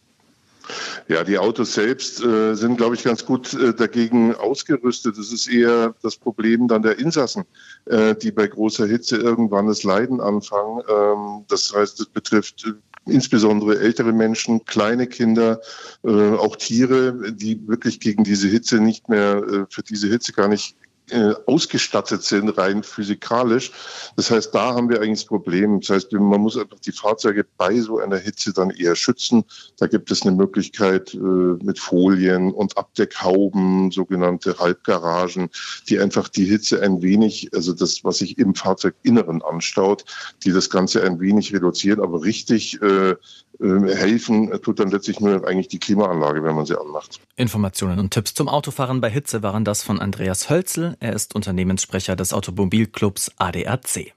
[SPEAKER 9] Ja, die Autos selbst äh, sind, glaube ich, ganz gut äh, dagegen ausgerüstet. Das ist eher das Problem dann der Insassen, äh, die bei großer Hitze irgendwann das Leiden anfangen. Ähm, das heißt, es betrifft äh, insbesondere ältere Menschen, kleine Kinder, äh, auch Tiere, die wirklich gegen diese Hitze nicht mehr, äh, für diese Hitze gar nicht äh, ausgestattet sind, rein physikalisch. Das heißt, da haben wir eigentlich das Problem. Das heißt, man muss einfach die Fahrzeuge bei so einer Hitze dann eher schützen. Da gibt es eine Möglichkeit äh, mit Folien und Abdeckhauben, sogenannte Halbgaragen, die einfach die Hitze ein wenig, also das, was sich im Fahrzeuginneren anstaut, die das Ganze ein wenig reduzieren, aber richtig äh, äh, helfen tut dann letztlich nur eigentlich die Klimaanlage, wenn man sie anmacht.
[SPEAKER 1] Informationen und Tipps zum Autofahren bei Hitze waren das von Andreas Hölzel. Er ist Unternehmenssprecher des Automobilclubs A D A C.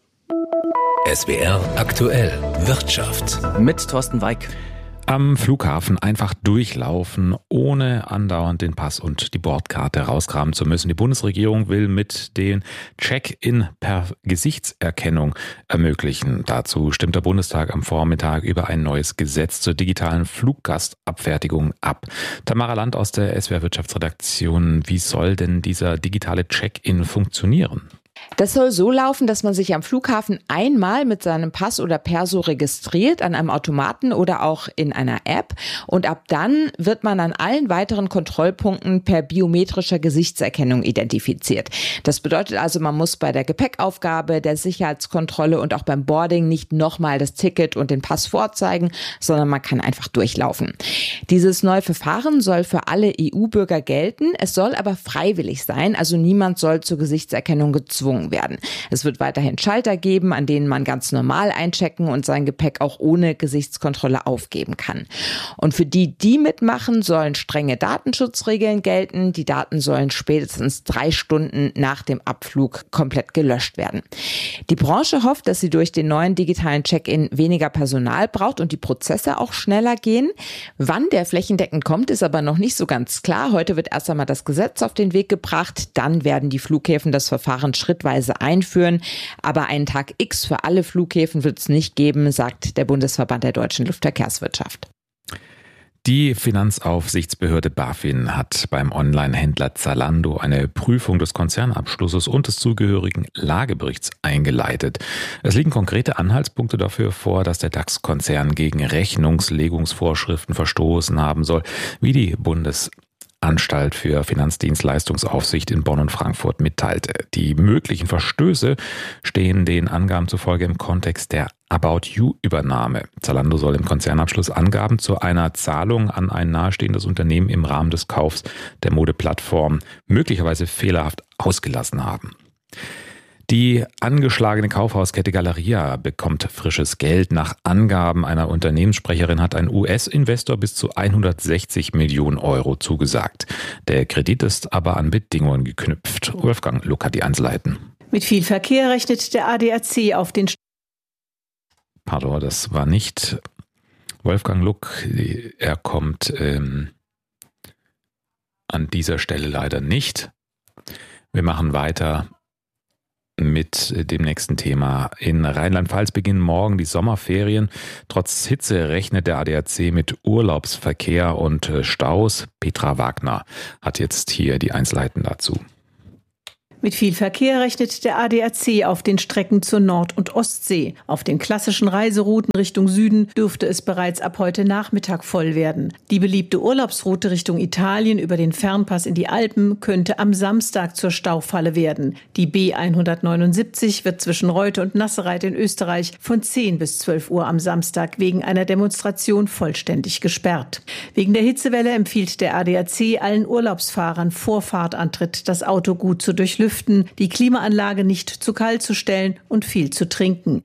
[SPEAKER 11] S W R aktuell Wirtschaft.
[SPEAKER 1] Mit Thorsten Weig.
[SPEAKER 10] Am Flughafen einfach durchlaufen, ohne andauernd den Pass und die Bordkarte rauskramen zu müssen. Die Bundesregierung will mit den Check-in per Gesichtserkennung ermöglichen. Dazu stimmt der Bundestag am Vormittag über ein neues Gesetz zur digitalen Fluggastabfertigung ab. Tamara Land aus der S W R Wirtschaftsredaktion. Wie soll denn dieser digitale Check-in funktionieren?
[SPEAKER 12] Das soll so laufen, dass man sich am Flughafen einmal mit seinem Pass oder Perso registriert, an einem Automaten oder auch in einer App. Und ab dann wird man an allen weiteren Kontrollpunkten per biometrischer Gesichtserkennung identifiziert. Das bedeutet also, man muss bei der Gepäckaufgabe, der Sicherheitskontrolle und auch beim Boarding nicht nochmal das Ticket und den Pass vorzeigen, sondern man kann einfach durchlaufen. Dieses neue Verfahren soll für alle E U-Bürger gelten. Es soll aber freiwillig sein, also niemand soll zur Gesichtserkennung gezwungen werden. Es wird weiterhin Schalter geben, an denen man ganz normal einchecken und sein Gepäck auch ohne Gesichtskontrolle aufgeben kann. Und für die, die mitmachen, sollen strenge Datenschutzregeln gelten. Die Daten sollen spätestens drei Stunden nach dem Abflug komplett gelöscht werden. Die Branche hofft, dass sie durch den neuen digitalen Check-in weniger Personal braucht und die Prozesse auch schneller gehen. Wann der flächendeckend kommt, ist aber noch nicht so ganz klar. Heute wird erst einmal das Gesetz auf den Weg gebracht. Dann werden die Flughäfen das Verfahren schrittweise einführen. Aber einen Tag X für alle Flughäfen wird es nicht geben, sagt der Bundesverband der deutschen Luftverkehrswirtschaft.
[SPEAKER 10] Die Finanzaufsichtsbehörde BaFin hat beim Onlinehändler Zalando eine Prüfung des Konzernabschlusses und des zugehörigen Lageberichts eingeleitet. Es liegen konkrete Anhaltspunkte dafür vor, dass der DAX-Konzern gegen Rechnungslegungsvorschriften verstoßen haben soll, wie die Bundesanstalt für Finanzdienstleistungsaufsicht in Bonn und Frankfurt mitteilte. Die möglichen Verstöße stehen den Angaben zufolge im Kontext der About-You-Übernahme. Zalando soll im Konzernabschluss Angaben zu einer Zahlung an ein nahestehendes Unternehmen im Rahmen des Kaufs der Modeplattform möglicherweise fehlerhaft ausgelassen haben. Die angeschlagene Kaufhauskette Galeria bekommt frisches Geld. Nach Angaben einer Unternehmenssprecherin hat ein U S-Investor bis zu hundertsechzig Millionen Euro zugesagt. Der Kredit ist aber an Bedingungen geknüpft. Wolfgang Luck hat die Einzelheiten.
[SPEAKER 13] Mit viel Verkehr rechnet der A D A C auf den
[SPEAKER 10] Pardon, das war nicht Wolfgang Luck. Er kommt ähm, an dieser Stelle leider nicht. Wir machen weiter mit dem nächsten Thema. In Rheinland-Pfalz beginnen morgen die Sommerferien. Trotz Hitze rechnet der A D A C mit Urlaubsverkehr und Staus. Petra Wagner hat jetzt hier die Einzelheiten dazu.
[SPEAKER 13] Mit viel Verkehr rechnet der A D A C auf den Strecken zur Nord- und Ostsee. Auf den klassischen Reiserouten Richtung Süden dürfte es bereits ab heute Nachmittag voll werden. Die beliebte Urlaubsroute Richtung Italien über den Fernpass in die Alpen könnte am Samstag zur Staufalle werden. Die B hundertneunundsiebzig wird zwischen Reute und Nassereit in Österreich von zehn bis zwölf Uhr am Samstag wegen einer Demonstration vollständig gesperrt. Wegen der Hitzewelle empfiehlt der A D A C allen Urlaubsfahrern vor Fahrtantritt das Auto gut zu durchlüften, die Klimaanlage nicht zu kalt zu stellen und viel zu trinken.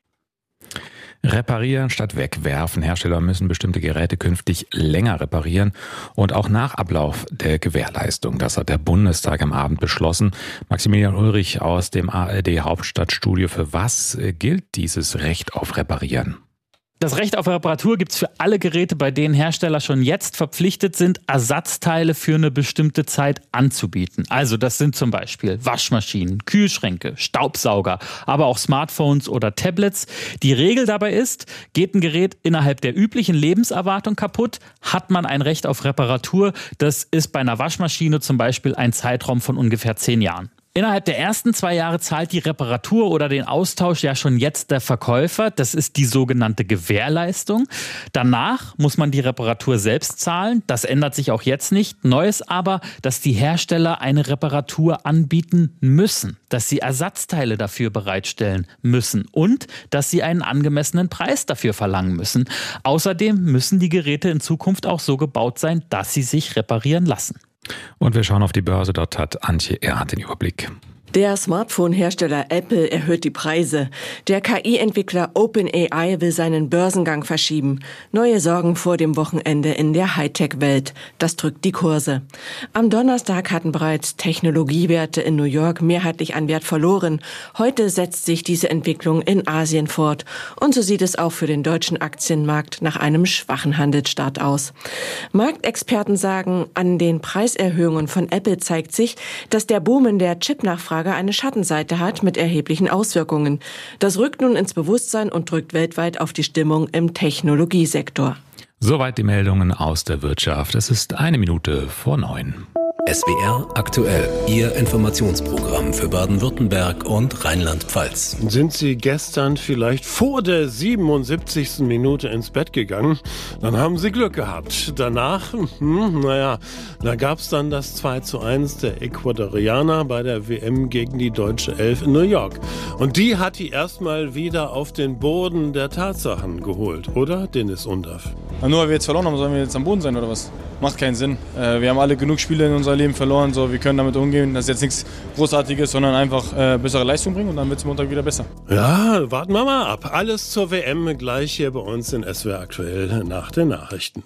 [SPEAKER 10] Reparieren statt wegwerfen. Hersteller müssen bestimmte Geräte künftig länger reparieren und auch nach Ablauf der Gewährleistung. Das hat der Bundestag am Abend beschlossen. Maximilian Ulrich aus dem A R D Hauptstadtstudio. Für was gilt dieses Recht auf Reparieren?
[SPEAKER 14] Das Recht auf Reparatur gibt es für alle Geräte, bei denen Hersteller schon jetzt verpflichtet sind, Ersatzteile für eine bestimmte Zeit anzubieten. Also das sind zum Beispiel Waschmaschinen, Kühlschränke, Staubsauger, aber auch Smartphones oder Tablets. Die Regel dabei ist, geht ein Gerät innerhalb der üblichen Lebenserwartung kaputt, hat man ein Recht auf Reparatur. Das ist bei einer Waschmaschine zum Beispiel ein Zeitraum von ungefähr zehn Jahren. Innerhalb der ersten zwei Jahre zahlt die Reparatur oder den Austausch ja schon jetzt der Verkäufer. Das ist die sogenannte Gewährleistung. Danach muss man die Reparatur selbst zahlen. Das ändert sich auch jetzt nicht. Neu ist aber, dass die Hersteller eine Reparatur anbieten müssen, dass sie Ersatzteile dafür bereitstellen müssen und dass sie einen angemessenen Preis dafür verlangen müssen. Außerdem müssen die Geräte in Zukunft auch so gebaut sein, dass sie sich reparieren lassen.
[SPEAKER 10] Und wir schauen auf die Börse. Dort hat Antje Erhardt den Überblick.
[SPEAKER 15] Der Smartphone-Hersteller Apple erhöht die Preise. Der K I-Entwickler OpenAI will seinen Börsengang verschieben. Neue Sorgen vor dem Wochenende in der Hightech-Welt. Das drückt die Kurse. Am Donnerstag hatten bereits Technologiewerte in New York mehrheitlich an Wert verloren. Heute setzt sich diese Entwicklung in Asien fort. Und so sieht es auch für den deutschen Aktienmarkt nach einem schwachen Handelsstart aus. Marktexperten sagen, an den Preiserhöhungen von Apple zeigt sich, dass der Boom in der Chipnachfrage eine Schattenseite hat mit erheblichen Auswirkungen. Das rückt nun ins Bewusstsein und drückt weltweit auf die Stimmung im Technologiesektor.
[SPEAKER 10] Soweit die Meldungen aus der Wirtschaft. Es ist eine Minute vor neun.
[SPEAKER 11] S W R aktuell, Ihr Informationsprogramm für Baden-Württemberg und Rheinland-Pfalz.
[SPEAKER 17] Sind Sie gestern vielleicht vor der siebenundsiebzigsten Minute ins Bett gegangen? Dann haben Sie Glück gehabt. Danach, hm, naja, da gab es dann das zwei zu eins der Ecuadorianer bei der W M gegen die deutsche Elf in New York. Und die hat die erstmal wieder auf den Boden der Tatsachen geholt, oder, Dennis Undaff?
[SPEAKER 5] Nur weil wir jetzt verloren haben, sollen wir jetzt am Boden sein oder was? Macht keinen Sinn. Wir haben alle genug Spiele in unserem Leben verloren, so wir können damit umgehen. Das ist jetzt nichts Großartiges, sondern einfach äh, bessere Leistung bringen und dann wird es Montag wieder besser.
[SPEAKER 17] Ja, warten wir mal ab. Alles zur W M gleich hier bei uns in S W R aktuell nach den Nachrichten.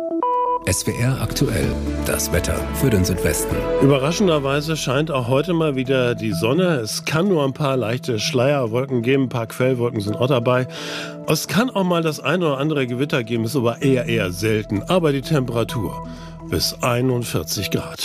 [SPEAKER 11] S W R aktuell, das Wetter für den Südwesten.
[SPEAKER 17] Überraschenderweise scheint auch heute mal wieder die Sonne. Es kann nur ein paar leichte Schleierwolken geben, ein paar Quellwolken sind auch dabei. Es kann auch mal das eine oder andere Gewitter geben, ist aber eher, eher selten. Aber die Temperatur bis einundvierzig Grad.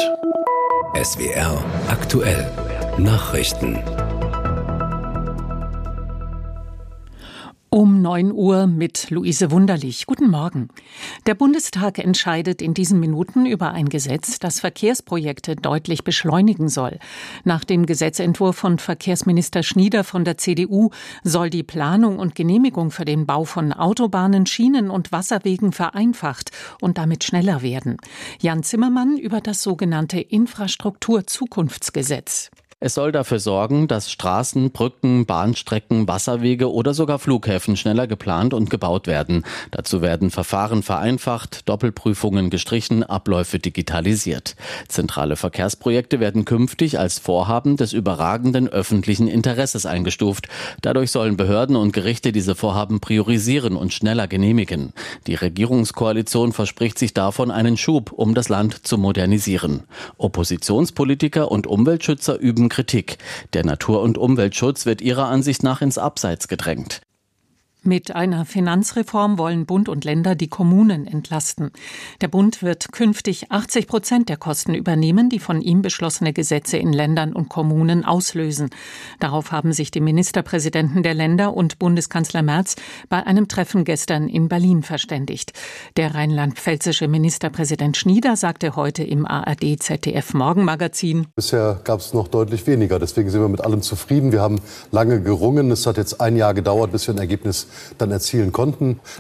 [SPEAKER 11] S W R aktuell, Nachrichten.
[SPEAKER 16] Um neun Uhr mit Luise Wunderlich. Guten Morgen. Der Bundestag entscheidet in diesen Minuten über ein Gesetz, das Verkehrsprojekte deutlich beschleunigen soll. Nach dem Gesetzentwurf von Verkehrsminister Schnieder von der C D U soll die Planung und Genehmigung für den Bau von Autobahnen, Schienen und Wasserwegen vereinfacht und damit schneller werden. Jan Zimmermann über das sogenannte Infrastruktur-Zukunftsgesetz.
[SPEAKER 18] Es soll dafür sorgen, dass Straßen, Brücken, Bahnstrecken, Wasserwege oder sogar Flughäfen schneller geplant und gebaut werden. Dazu werden Verfahren vereinfacht, Doppelprüfungen gestrichen, Abläufe digitalisiert. Zentrale Verkehrsprojekte werden künftig als Vorhaben des überragenden öffentlichen Interesses eingestuft. Dadurch sollen Behörden und Gerichte diese Vorhaben priorisieren und schneller genehmigen. Die Regierungskoalition verspricht sich davon einen Schub, um das Land zu modernisieren. Oppositionspolitiker und Umweltschützer üben Kritik. Der Natur- und Umweltschutz wird ihrer Ansicht nach ins Abseits gedrängt.
[SPEAKER 16] Mit einer Finanzreform wollen Bund und Länder die Kommunen entlasten. Der Bund wird künftig achtzig Prozent der Kosten übernehmen, die von ihm beschlossene Gesetze in Ländern und Kommunen auslösen. Darauf haben sich die Ministerpräsidenten der Länder und Bundeskanzler Merz bei einem Treffen gestern in Berlin verständigt. Der rheinland-pfälzische Ministerpräsident Schnieder sagte heute im A R D-Z D F-Morgenmagazin:
[SPEAKER 19] Bisher gab es noch deutlich weniger. Deswegen sind wir mit allem zufrieden. Wir haben lange gerungen. Es hat jetzt ein Jahr gedauert, bis wir ein Ergebnis dann erzielen konnten.